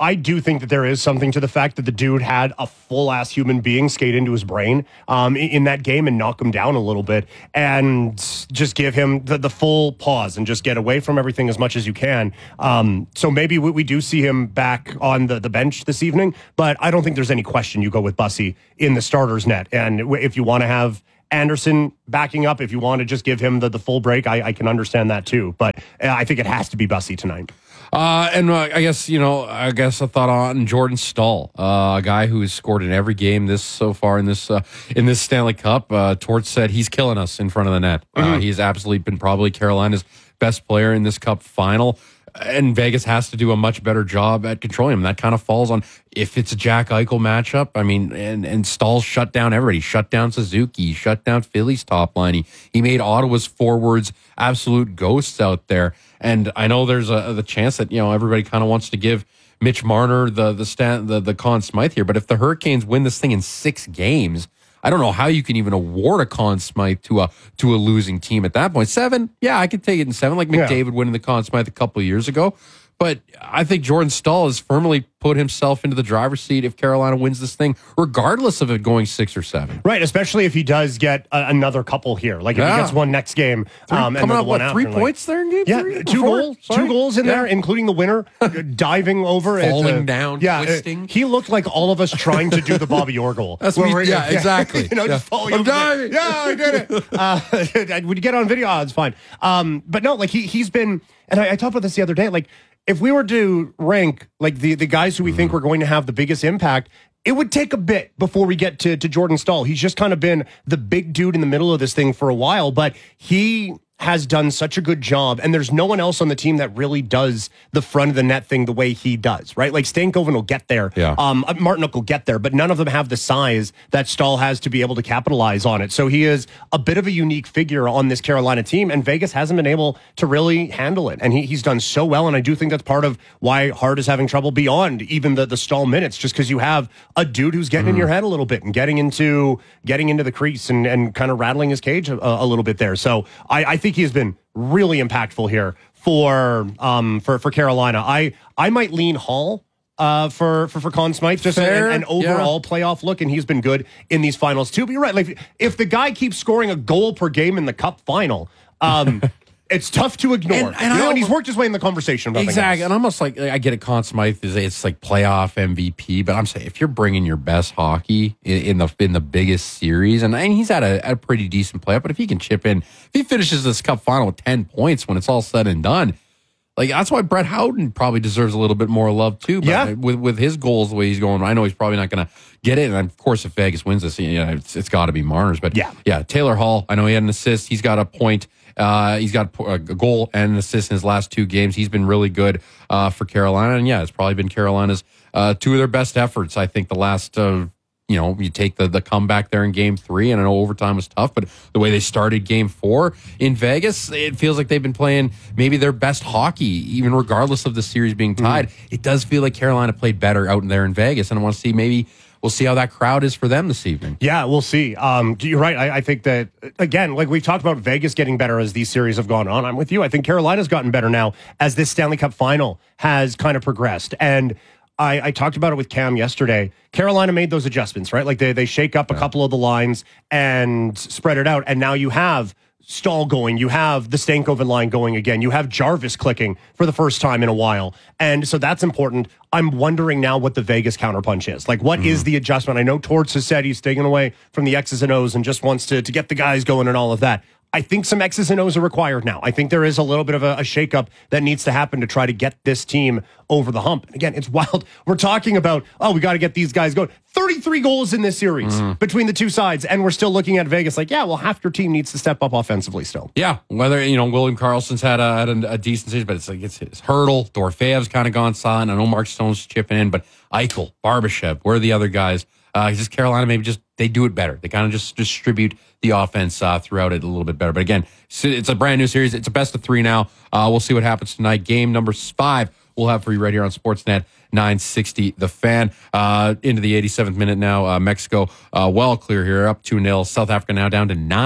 I do think that there is something to the fact that the dude had a full-ass human being skate into his brain um, in, in that game and knock him down a little bit and just give him the, the full pause and just get away from everything as much as you can. Um, so maybe we, we do see him back on the, the bench this evening, but I don't think there's any question you go with Bussy in the starter's net. And if you want to have Anderson backing up, if you want to just give him the, the full break, I, I can understand that too. But uh, I think it has to be Bussy tonight. Uh, and uh, I guess, you know, I guess I thought on Jordan Staal, uh, a guy who has scored in every game this so far in this uh, in this Stanley Cup. Uh, Torts said he's killing us in front of the net. Uh, Mm-hmm. he's absolutely been probably Carolina's best player in this Cup final. And Vegas has to do a much better job at controlling him. That kind of falls on if it's a Jack Eichel matchup. I mean, and, and Stahl shut down everybody. He shut down Suzuki. He shut down Philly's top line. He, he made Ottawa's forwards absolute ghosts out there. And I know there's a the chance that, you know, everybody kind of wants to give Mitch Marner the the, stand, the the Conn Smythe here. But if the Hurricanes win this thing in six games, I don't know how you can even award a Conn Smythe to a to a losing team at that point. Seven, yeah, I could take it in seven, like McDavid Yeah. winning the Conn Smythe a couple of years ago. But I think Jordan Staal has firmly put himself into the driver's seat if Carolina wins this thing, regardless of it going six or seven. Right, especially if he does get a, another couple here. Like if Yeah. he gets one next game. Three, um, and coming then up, the one what, after, three like- points there in game Yeah, three? two Four? goals, Sorry. two goals in Yeah. there, including the winner diving over, at, Falling uh, down, yeah, uh, twisting. he looked like all of us trying to do the Bobby Orr goal. That's Where me- we're- yeah, exactly. you know, Yeah. just falling I'm over. diving. Yeah, I did it. Uh, when you get on video, oh, it's fine. Um, but no, like he he's been, and I, I talked about this the other day. Like if we were to rank like the the guys who we think were going to have the biggest impact, it would take a bit before we get to, to Jordan Staal. He's just kind of been the big dude in the middle of this thing for a while, but he has done such a good job, and there's no one else on the team that really does the front of the net thing the way he does, right? Like Stankoven will get there. Yeah. Um, Martinook will get there, but none of them have the size that Stahl has to be able to capitalize on it. So he is a bit of a unique figure on this Carolina team, and Vegas hasn't been able to really handle it. And he, he's done so well, and I do think that's part of why Hart is having trouble beyond even the, the Stahl minutes, just because you have a dude who's getting in your head a little bit and getting into getting into the crease and, and kind of rattling his cage a, a little bit there. So I, I think he has been really impactful here for um for, for Carolina. I I might lean Hall uh, for, for, for Conn Smythe, just Fair, an, an overall yeah. playoff look, and he's been good in these finals too. But you're right. Like, if the guy keeps scoring a goal per game in the Cup final, um, it's tough to ignore. And- and you know, I and he's almost- worked his way in the conversation. if nothing Exactly. else. And almost like, I get it, Conn Smythe is it's like playoff M V P, but I'm saying if you're bringing your best hockey in, in the in the biggest series, and, and he's had a, a pretty decent playoff, but if he can chip in, if he finishes this Cup final with ten points when it's all said and done, like that's why Brett Howden probably deserves a little bit more love too. But Yeah. with with his goals the way he's going, I know he's probably not going to get it. And of course, if Vegas wins this, you know, it's, it's got to be Marner's. But Yeah. yeah, Taylor Hall. I know he had an assist. He's got a point. Uh, he's got a goal and an assist in his last two games. He's been really good uh, for Carolina, and yeah, it's probably been Carolina's uh, two of their best efforts. I think the last. Uh, You know, you take the, the comeback there in game three, and I know overtime was tough, but the way they started game four in Vegas, it feels like they've been playing maybe their best hockey, even regardless of the series being tied. Mm-hmm. It does feel like Carolina played better out there in Vegas, and I want to see maybe we'll see how that crowd is for them this evening. Yeah, we'll see. Um, you're right. I, I think that, again, like we've talked about Vegas getting better as these series have gone on. I'm with you. I think Carolina's gotten better now as this Stanley Cup final has kind of progressed. And I, I talked about it with Cam yesterday. Carolina made those adjustments, right? Like they, they shake up a couple of the lines and spread it out. And now you have Stahl going. You have the Stankoven line going again. You have Jarvis clicking for the first time in a while. And so that's important. I'm wondering now what the Vegas counterpunch is. Like, what mm. is the adjustment? I know Torts has said he's staying away from the X's and O's and just wants to, to get the guys going and all of that. I think some X's and O's are required now. I think there is a little bit of a, a shakeup that needs to happen to try to get this team over the hump. And again, it's wild. We're talking about, oh, we got to get these guys going. thirty-three goals in this series mm. between the two sides, and we're still looking at Vegas like, yeah, well, half your team needs to step up offensively still. Yeah, whether, you know, William Karlsson's had a, had a, a decent season, but it's like it's his hurdle. Dorofeyev's kind of gone silent. I know Mark Stone's chipping in, but Eichel, Barbashev, where are the other guys? Uh, just Carolina, maybe just they do it better. They kind of just distribute the offense uh, throughout it a little bit better. But again, it's a brand new series. It's a best of three now. Uh, we'll see what happens tonight. Game number five we'll have for you right here on Sportsnet nine sixty The Fan. Uh, into the eighty-seventh minute now. Uh, Mexico uh, well clear here, up two nil. South Africa now down to nine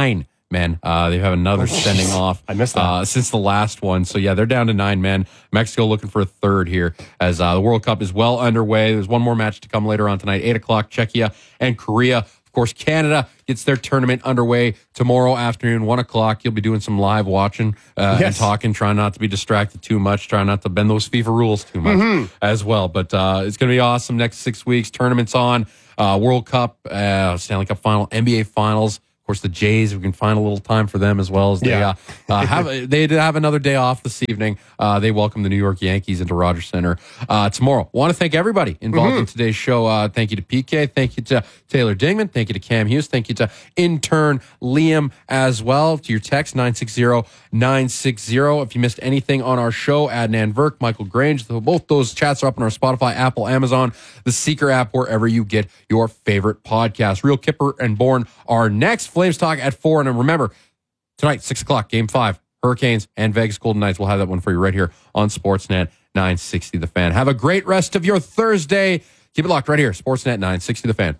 men. Uh, they have another sending off. I missed that. Uh, since the last one. So, yeah, they're down to nine men. Mexico looking for a third here as uh, the World Cup is well underway. There's one more match to come later on tonight, eight o'clock, Czechia and Korea. Of course, Canada gets their tournament underway tomorrow afternoon, one o'clock. You'll be doing some live watching uh, Yes. and talking, trying not to be distracted too much, trying not to bend those FIFA rules too much Mhm. as well. But uh, it's going to be awesome next six weeks. Tournaments on, uh, World Cup, uh, Stanley Cup final, N B A finals. Of course, the Jays, we can find a little time for them as well as they Yeah. uh, uh, have. They did have another day off this evening. Uh, they welcome the New York Yankees into Rogers Center uh, tomorrow. Want to thank everybody involved Mhm. in today's show. Uh, thank you to P K. Thank you to Taylor Dingman. Thank you to Cam Hughes. Thank you to intern Liam as well. To your text, nine six zero nine six zero. If you missed anything on our show, Adnan Verk, Michael Grange, both those chats are up on our Spotify, Apple, Amazon, the Seeker app, wherever you get your favorite podcast. Real Kipper and Bourne are next. Flames Talk at four. And remember, tonight, six o'clock, game five, Hurricanes and Vegas Golden Knights. We'll have that one for you right here on Sportsnet nine sixty The Fan. Have a great rest of your Thursday. Keep it locked right here, Sportsnet nine sixty The Fan.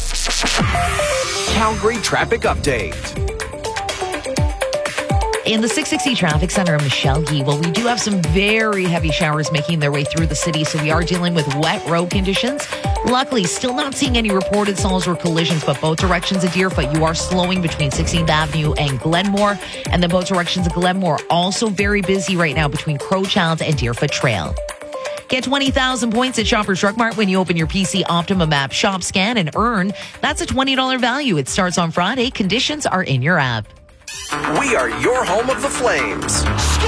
Calgary traffic update. In the six sixty Traffic Center in Michelle Gee, well, we do have some very heavy showers making their way through the city, so we are dealing with wet road conditions. Luckily, still not seeing any reported stalls or collisions, but both directions of Deerfoot, you are slowing between sixteenth Avenue and Glenmore, and then both directions of Glenmore also very busy right now between Crowchild and Deerfoot Trail. Get twenty thousand points at Shoppers Drug Mart when you open your P C Optimum app, shop, scan, and earn. That's a twenty dollars value. It starts on Friday. Conditions are in your app. We are your home of the Flames.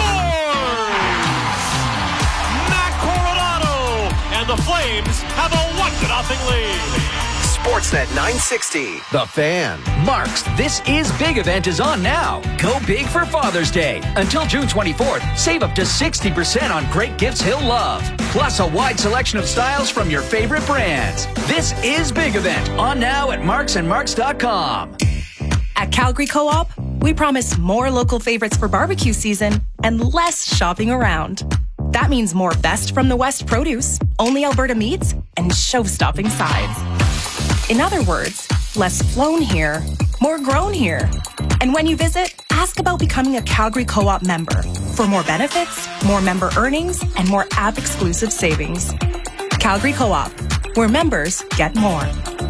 Matt Coronado, and the Flames have a one to nothing lead. Sportsnet nine sixty, The Fan. Mark's This Is Big event is on now. Go big for Father's Day. Until June twenty-fourth, save up to sixty percent on great gifts he'll love. Plus a wide selection of styles from your favorite brands. This Is Big event on now at marks and marks dot com. At Calgary Co-op, we promise more local favorites for barbecue season and less shopping around. That means more best from the West produce, only Alberta meats, and show-stopping sides. In other words, less flown here, more grown here. And when you visit, ask about becoming a Calgary Co-op member for more benefits, more member earnings, and more app-exclusive savings. Calgary Co-op, where members get more.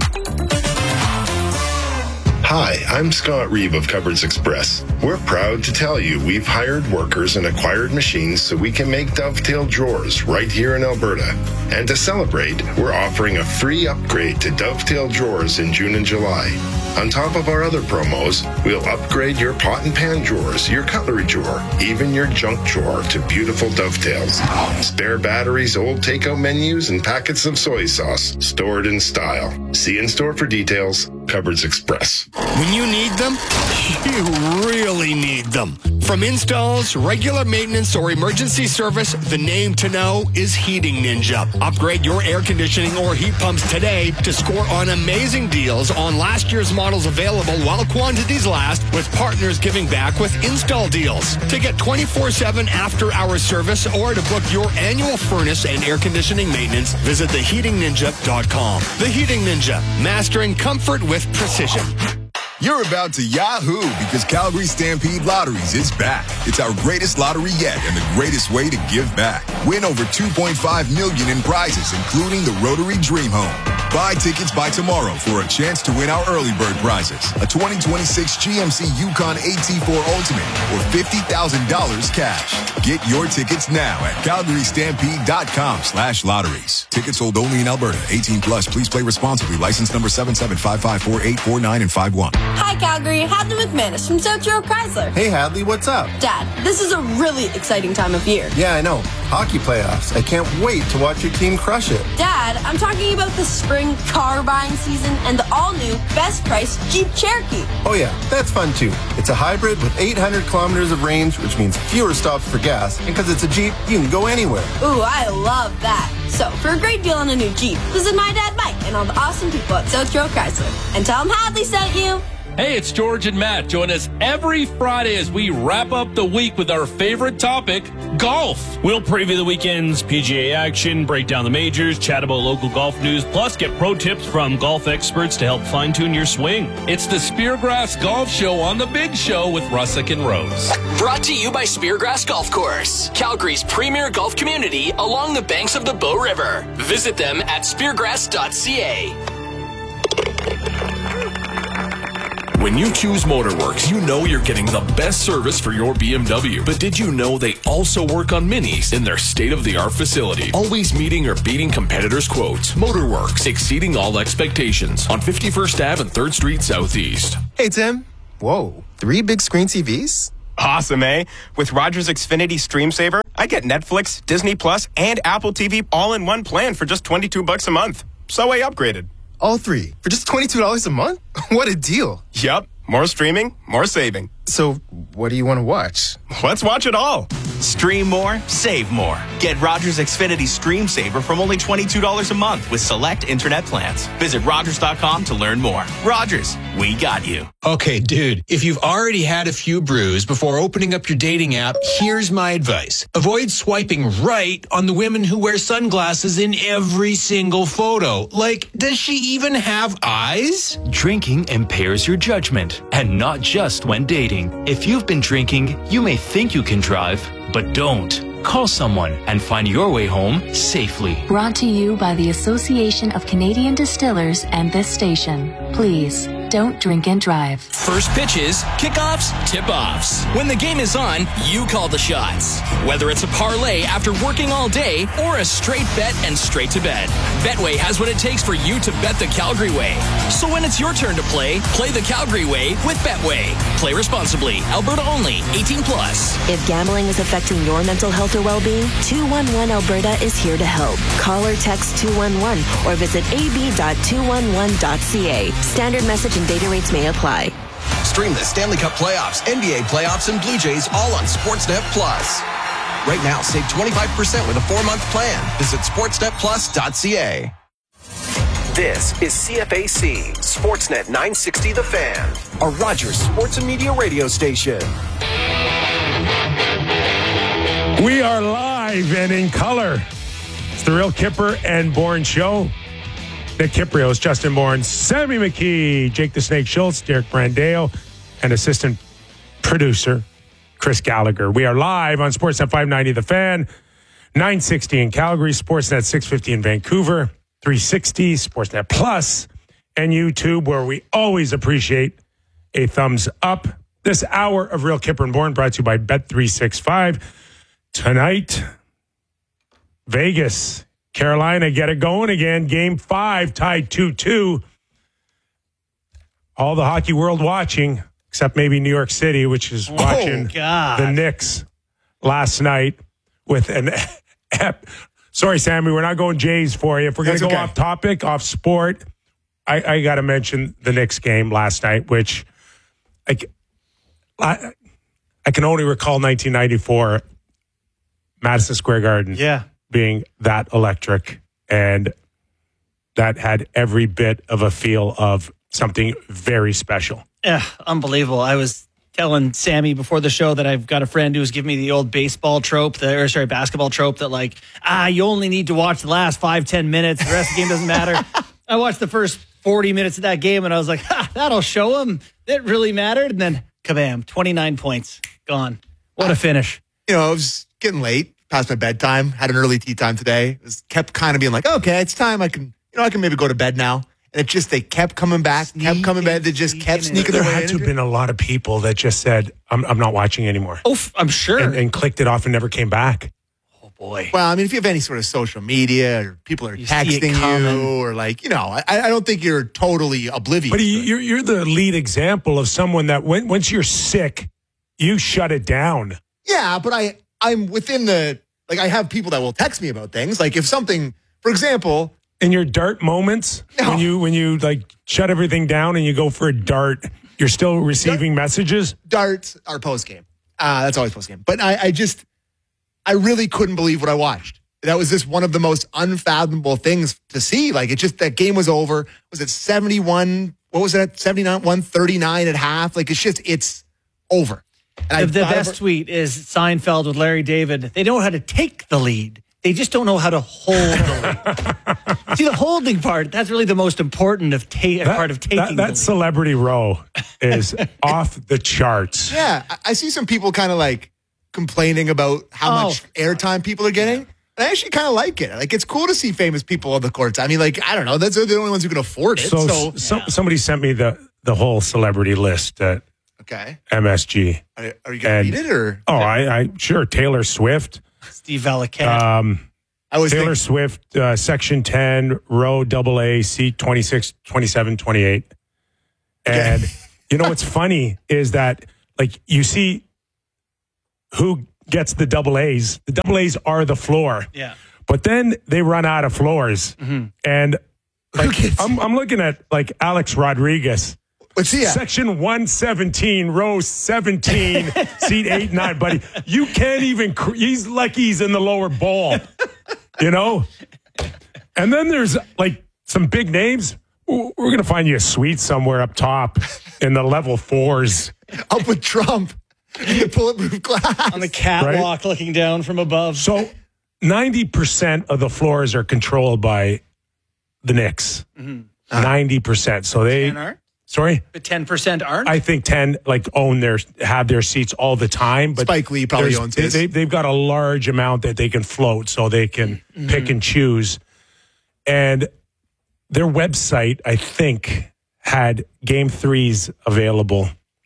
Hi, I'm Scott Reeve of Cupboards Express. We're proud to tell you we've hired workers and acquired machines so we can make dovetail drawers right here in Alberta. And to celebrate, we're offering a free upgrade to dovetail drawers in June and July. On top of our other promos, we'll upgrade your pot and pan drawers, your cutlery drawer, even your junk drawer to beautiful dovetails. Spare batteries, old takeout menus, and packets of soy sauce stored in style. See in store for details. Cupboards Express. When you need them, you really need them. From installs, regular maintenance, or emergency service, the name to know is Heating Ninja. Upgrade your air conditioning or heat pumps today to score on amazing deals on last year's models available while quantities last, with partners giving back with install deals. To get twenty-four seven after-hours service or to book your annual furnace and air conditioning maintenance, visit the heating ninja dot com. The Heating Ninja, mastering comfort with precision. You're about to Yahoo because Calgary Stampede Lotteries is back. It's our greatest lottery yet and the greatest way to give back. Win over two point five million dollars in prizes, including the Rotary Dream Home. Buy tickets by tomorrow for a chance to win our early bird prizes. A twenty twenty-six G M C Yukon A T four Ultimate or fifty thousand dollars cash. Get your tickets now at calgary stampede dot com slash lotteries. Tickets sold only in Alberta. eighteen plus. Please play responsibly. License number seven seven five five four eight four nine and five one. Hi, Calgary. Hadley McManus from South Shore Chrysler. Hey, Hadley, what's up? Dad, this is a really exciting time of year. Yeah, I know. Hockey playoffs. I can't wait to watch your team crush it. Dad, I'm talking about the spring car buying season and the all-new best price Jeep Cherokee. Oh, yeah, that's fun, too. It's a hybrid with eight hundred kilometers of range, which means fewer stops for gas. And because it's a Jeep, you can go anywhere. Ooh, I love that. So, for a great deal on a new Jeep, visit my dad Mike and all the awesome people at South Shore Chrysler. And tell them Hadley sent you. Hey, it's George and Matt. Join us every Friday as we wrap up the week with our favorite topic, golf. We'll preview the weekend's P G A action, break down the majors, chat about local golf news, plus get pro tips from golf experts to help fine-tune your swing. It's the Speargrass Golf Show on The Big Show with Russick and Rose. Brought to you by Speargrass Golf Course, Calgary's premier golf community along the banks of the Bow River. Visit them at speargrass dot c a. When you choose Motorworks, you know you're getting the best service for your B M W. But did you know they also work on Minis in their state-of-the-art facility? Always meeting or beating competitors' quotes. Motorworks, exceeding all expectations on fifty-first Avenue and third Street Southeast. Hey, Tim. Whoa, three big screen T Vs? Awesome, eh? With Rogers Xfinity Stream Saver, I get Netflix, Disney Plus, and Apple T V all in one plan for just twenty-two bucks a month. So I upgraded. All three for just twenty-two dollars a month? What a deal. Yup. More streaming, more saving. So what do you want to watch? Let's watch it all. Stream more, save more. Get Rogers Xfinity Stream Saver from only twenty-two dollars a month with select internet plans. Visit Rogers dot com to learn more. Rogers, we got you. Okay, dude, if you've already had a few brews before opening up your dating app, here's my advice. Avoid swiping right on the women who wear sunglasses in every single photo. Like, does she even have eyes? Drinking impairs your judgment, and not just when dating. If you've been drinking, you may think you can drive, but don't. Call someone and find your way home safely. Brought to you by the Association of Canadian Distillers and this station. Please, don't drink and drive. First pitches, kickoffs, tip-offs. When the game is on, you call the shots. Whether it's a parlay after working all day or a straight bet and straight to bed, Betway has what it takes for you to bet the Calgary way. So when it's your turn to play, play the Calgary way with Betway. Play responsibly. Alberta only. eighteen plus. If gambling is affecting your mental health or well-being, two one one Alberta is here to help. Call or text two one one or visit a b dot two one one dot c a. Standard message and data rates may apply. Stream the Stanley Cup playoffs, N B A playoffs, and Blue Jays all on Sportsnet Plus. Right now, save twenty-five percent with a four-month plan. Visit sportsnet plus dot c a. This is C F A C, Sportsnet nine sixty The Fan, a Rogers Sports and Media radio station. We are live and in color. It's the Real Kipper and Bourne Show. Nick Kiprios, Justin Bourne, Sammy McKee, Jake the Snake Schultz, Derek Brandeo, and assistant producer Chris Gallagher. We are live on Sportsnet five ninety The Fan, nine sixty in Calgary, Sportsnet six fifty in Vancouver, three sixty, Sportsnet Plus, and YouTube, where we always appreciate a thumbs up. This hour of Real Kipper and Bourne brought to you by Bet three sixty-five. Tonight, Vegas, Carolina get it going again. Game five, tied two two. All the hockey world watching, except maybe New York City, which is watching oh, the Knicks last night with an ep. Sorry, Sammy, we're not going Jays for you. If we're going to go okay. off topic, off sport, I, I got to mention the Knicks game last night, which I, I, I can only recall nineteen ninety-four, Madison Square Garden. Yeah. Being that electric, and that had every bit of a feel of something very special. Yeah, unbelievable. I was telling Sammy before the show that I've got a friend who's giving me the old baseball trope, the, or sorry, basketball trope that like, ah, you only need to watch the last five, ten minutes. The rest of the game doesn't matter. I watched the first forty minutes of that game, and I was like, ha, that'll show them it really mattered. And then, kabam, twenty-nine points, gone. What a finish. You know, it was getting late. Past my bedtime, had an early tea time today. It was, kept kind of being like, okay, it's time. I can, you know, I can maybe go to bed now. And it just, they kept coming back, sneaking, kept coming back. They just kept sneaking There their way had to have been a lot of people that just said, I'm, I'm not watching anymore. Oh, I'm sure. And, and clicked it off and never came back. Oh, boy. Well, I mean, if you have any sort of social media or people are You see it texting coming. you or like, you know, I, I don't think you're totally oblivious. But you- you're, you're the lead example of someone that when, once you're sick, you shut it down. Yeah, but I, I'm within the, like, I have people that will text me about things. Like, if something, for example, In your dart moments, when you when you like shut everything down and you go for a dart, you're still receiving messages? darts are post game. Uh, that's always post game. But I, I just, I really couldn't believe what I watched. That was just one of the most unfathomable things to see. Like, it just, that game was over. Was it seventy-one what was it, seventy-nine, one thirty-nine at half? Like, it's just, it's over. And the, the best tweet is Seinfeld with Larry David. They know how to take the lead. They just don't know how to hold the lead. See, the holding part, that's really the most important of ta- that, part of taking that, the that lead. celebrity row is off the charts. Yeah, I, I see some people kind of like complaining about how Oh. much airtime people are getting. And I actually kind of like it. Like, it's cool to see famous people on the courts. I mean, like, I don't know. That's they're the only ones who can afford it. So, So, some, somebody sent me the, the whole celebrity list at okay. M S G. Are, are you going to read it or? Oh, I, I sure. Taylor Swift. Steve Valiquette. Um, I was Taylor thinking- Swift, uh, Section ten, row double A, seat twenty-six, twenty-seven, twenty-eight. And you know what's funny is that, like, you see who gets the double A's. The double A's are the floor. Yeah. But then they run out of floors. Mm-hmm. And like, I'm, I'm looking at, like, Alex Rodriguez. What's he at? Section one seventeen, row seventeen, seat eight, nine, buddy. You can't even, cr- he's lucky he's in the lower bowl, you know? And then there's like some big names. We're going to find you a suite somewhere up top in the level fours. Up with Trump. You bulletproof glass. On the catwalk looking down from above. So ninety percent of the floors are controlled by the Knicks. Mm-hmm. ninety percent. So they, ten aren't? sorry? But ten percent aren't? I think ten like own their have their seats all the time. But Spike Lee probably there's- owns his. They, they've got a large amount that they can float, so they can Mm-hmm. pick and choose. And their website, I think, had game threes available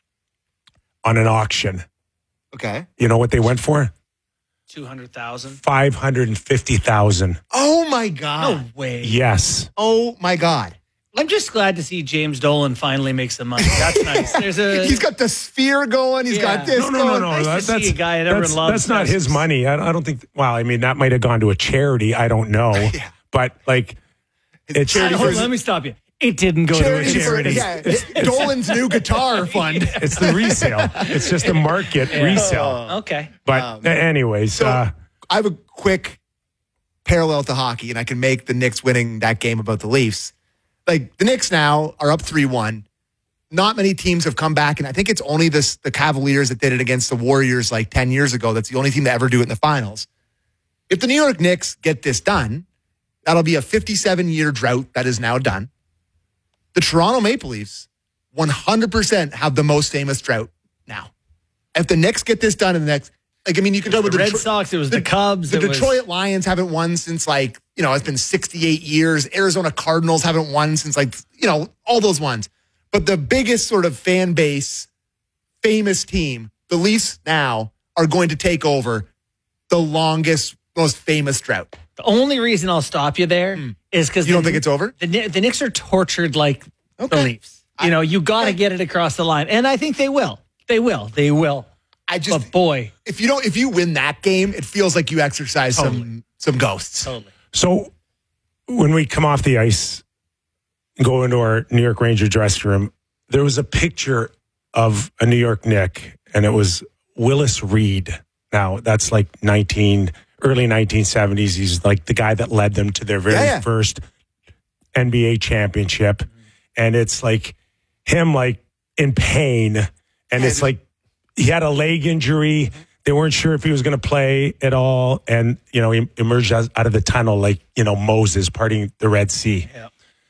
on an auction. Okay. You know what they went for? two hundred thousand. Five hundred and fifty thousand. Oh, my God. No way. Yes. Oh, my God. I'm just glad to see James Dolan finally make some money. That's nice. There's a He's got the sphere going. He's Yeah. got this No, no, no, going. no. Nice to That- see that's a guy that everyone that's, loves. that's not That's- his money. I, I don't think. Well, I mean, that might have gone to a charity. I don't know. But like, it's charity Hold for- on, let me stop you. It didn't go Charity to a for- charity. yeah, it's Dolan's new guitar fund. it's the resale. It's just a market resale. Okay. But Um, a- anyways, So uh, I have a quick parallel to hockey, and I can make the Knicks winning that game about the Leafs. Like, the Knicks now are up three one. Not many teams have come back, and I think it's only this, the Cavaliers that did it against the Warriors like ten years ago. That's the only team to ever do it in the finals. If the New York Knicks get this done, that'll be a fifty-seven-year drought that is now done. The Toronto Maple Leafs one hundred percent have the most famous drought now. If the Knicks get this done in the next, like, I mean, you can talk about The Red Detro- Sox, it was the Cubs. The it was- Detroit Lions haven't won since, like, you know, it's been sixty-eight years. Arizona Cardinals haven't won since, like, you know, all those ones. But the biggest sort of fan base, famous team, the Leafs now are going to take over the longest, most famous drought. The only reason I'll stop you there is because You don't think it's over? The, Kni- the Knicks are tortured like the Leafs. You know, you got to get it across the line, and I think they will. They will. They will. I just, but boy, if you don't, if you win that game, it feels like you exercise Totally. some some ghosts. Totally. so when we come off the ice, go into our New York Ranger dressing room, there was a picture of a New York Knick, and it was Willis Reed. Now, that's like nineteen early nineteen seventies. He's like the guy that led them to their very Yeah, yeah. first N B A championship. And it's like him like in pain. And it's like he had a leg injury. They weren't sure if he was going to play at all. And, you know, he emerged out out of the tunnel like, you know, Moses parting the Red Sea. Yeah.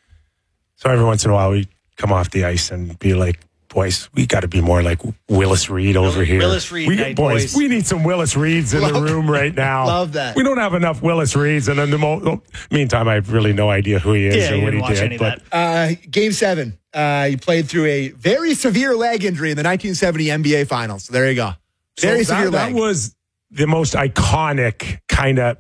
So every once in a while we come off the ice and be like, boys, we got to be more like Willis Reed over here. Willis Reed we, night, boys, boys. we need some Willis Reeds in the Love- room right now. Love that. We don't have enough Willis Reeds. And in the mo- meantime, I have really no idea who he is Yeah, or you what didn't he watch did. any of But Uh, game seven, uh, he played through a very severe leg injury in the nineteen seventy N B A Finals. So there you go. Very so severe that, leg. that was the most iconic kind of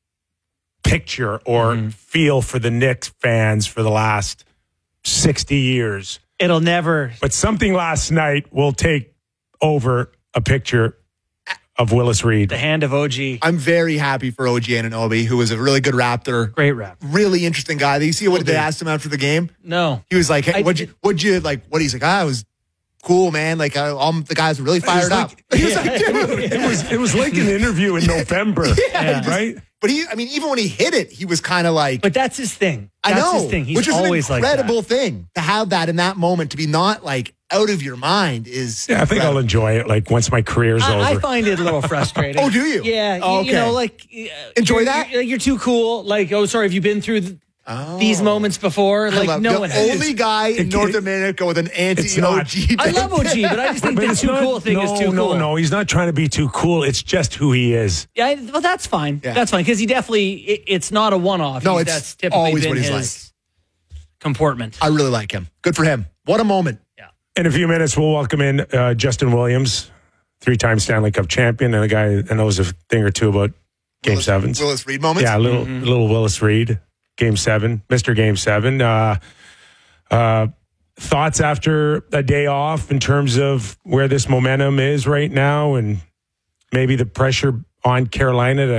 picture or Mm-hmm. feel for the Knicks fans for the last sixty years. It'll never. But something last night will take over a picture of Willis Reed. The hand of O G. I'm very happy for O G Anunoby, who was a really good Raptor. Great rap. Really interesting guy. Did you see what they asked him after the game? No. He was like, hey, I what'd you, what'd you, like, what he's like, ah, it was cool, man. Like, uh, all the guys were really fired like- up. He was like, dude. It was it was like an interview in November, Yeah. right? But he, I mean, even when he hit it, he was kind of like. But that's his thing. I That's know, his thing. He's which is always an like that. incredible thing to have that in that moment, to be not like out of your mind is. Yeah, I think I'll enjoy it. Like once my career's I, over. I find it a little frustrating. Oh, do you? Yeah. Oh, you, you okay. know, like Enjoy you're, that? You're, you're too cool. Like, oh, sorry, have you been through th- these moments before? I Like, love- no the one has. only guy in It- North it- America with an It's anti-O not. G. I love O G, but I just think But the it's too not- cool thing no, is too no, cool. No, he's not trying to be too cool. It's just who he is. Yeah, I- well, that's fine. Yeah. That's fine because he definitely. It, it's not a one-off. No, He's- it's that's typically always been what he's his comportment. I really like him. Good for him. What a moment. In a few minutes, we'll welcome in uh, Justin Williams, three-time Stanley Cup champion, and a guy that knows a thing or two about Game Willis, Sevens. Willis Reed moments. Yeah, a little, Mm-hmm. little Willis Reed, Game Seven, Mister Game Seven. Uh, uh, thoughts after a day off in terms of where this momentum is right now, and maybe the pressure on Carolina to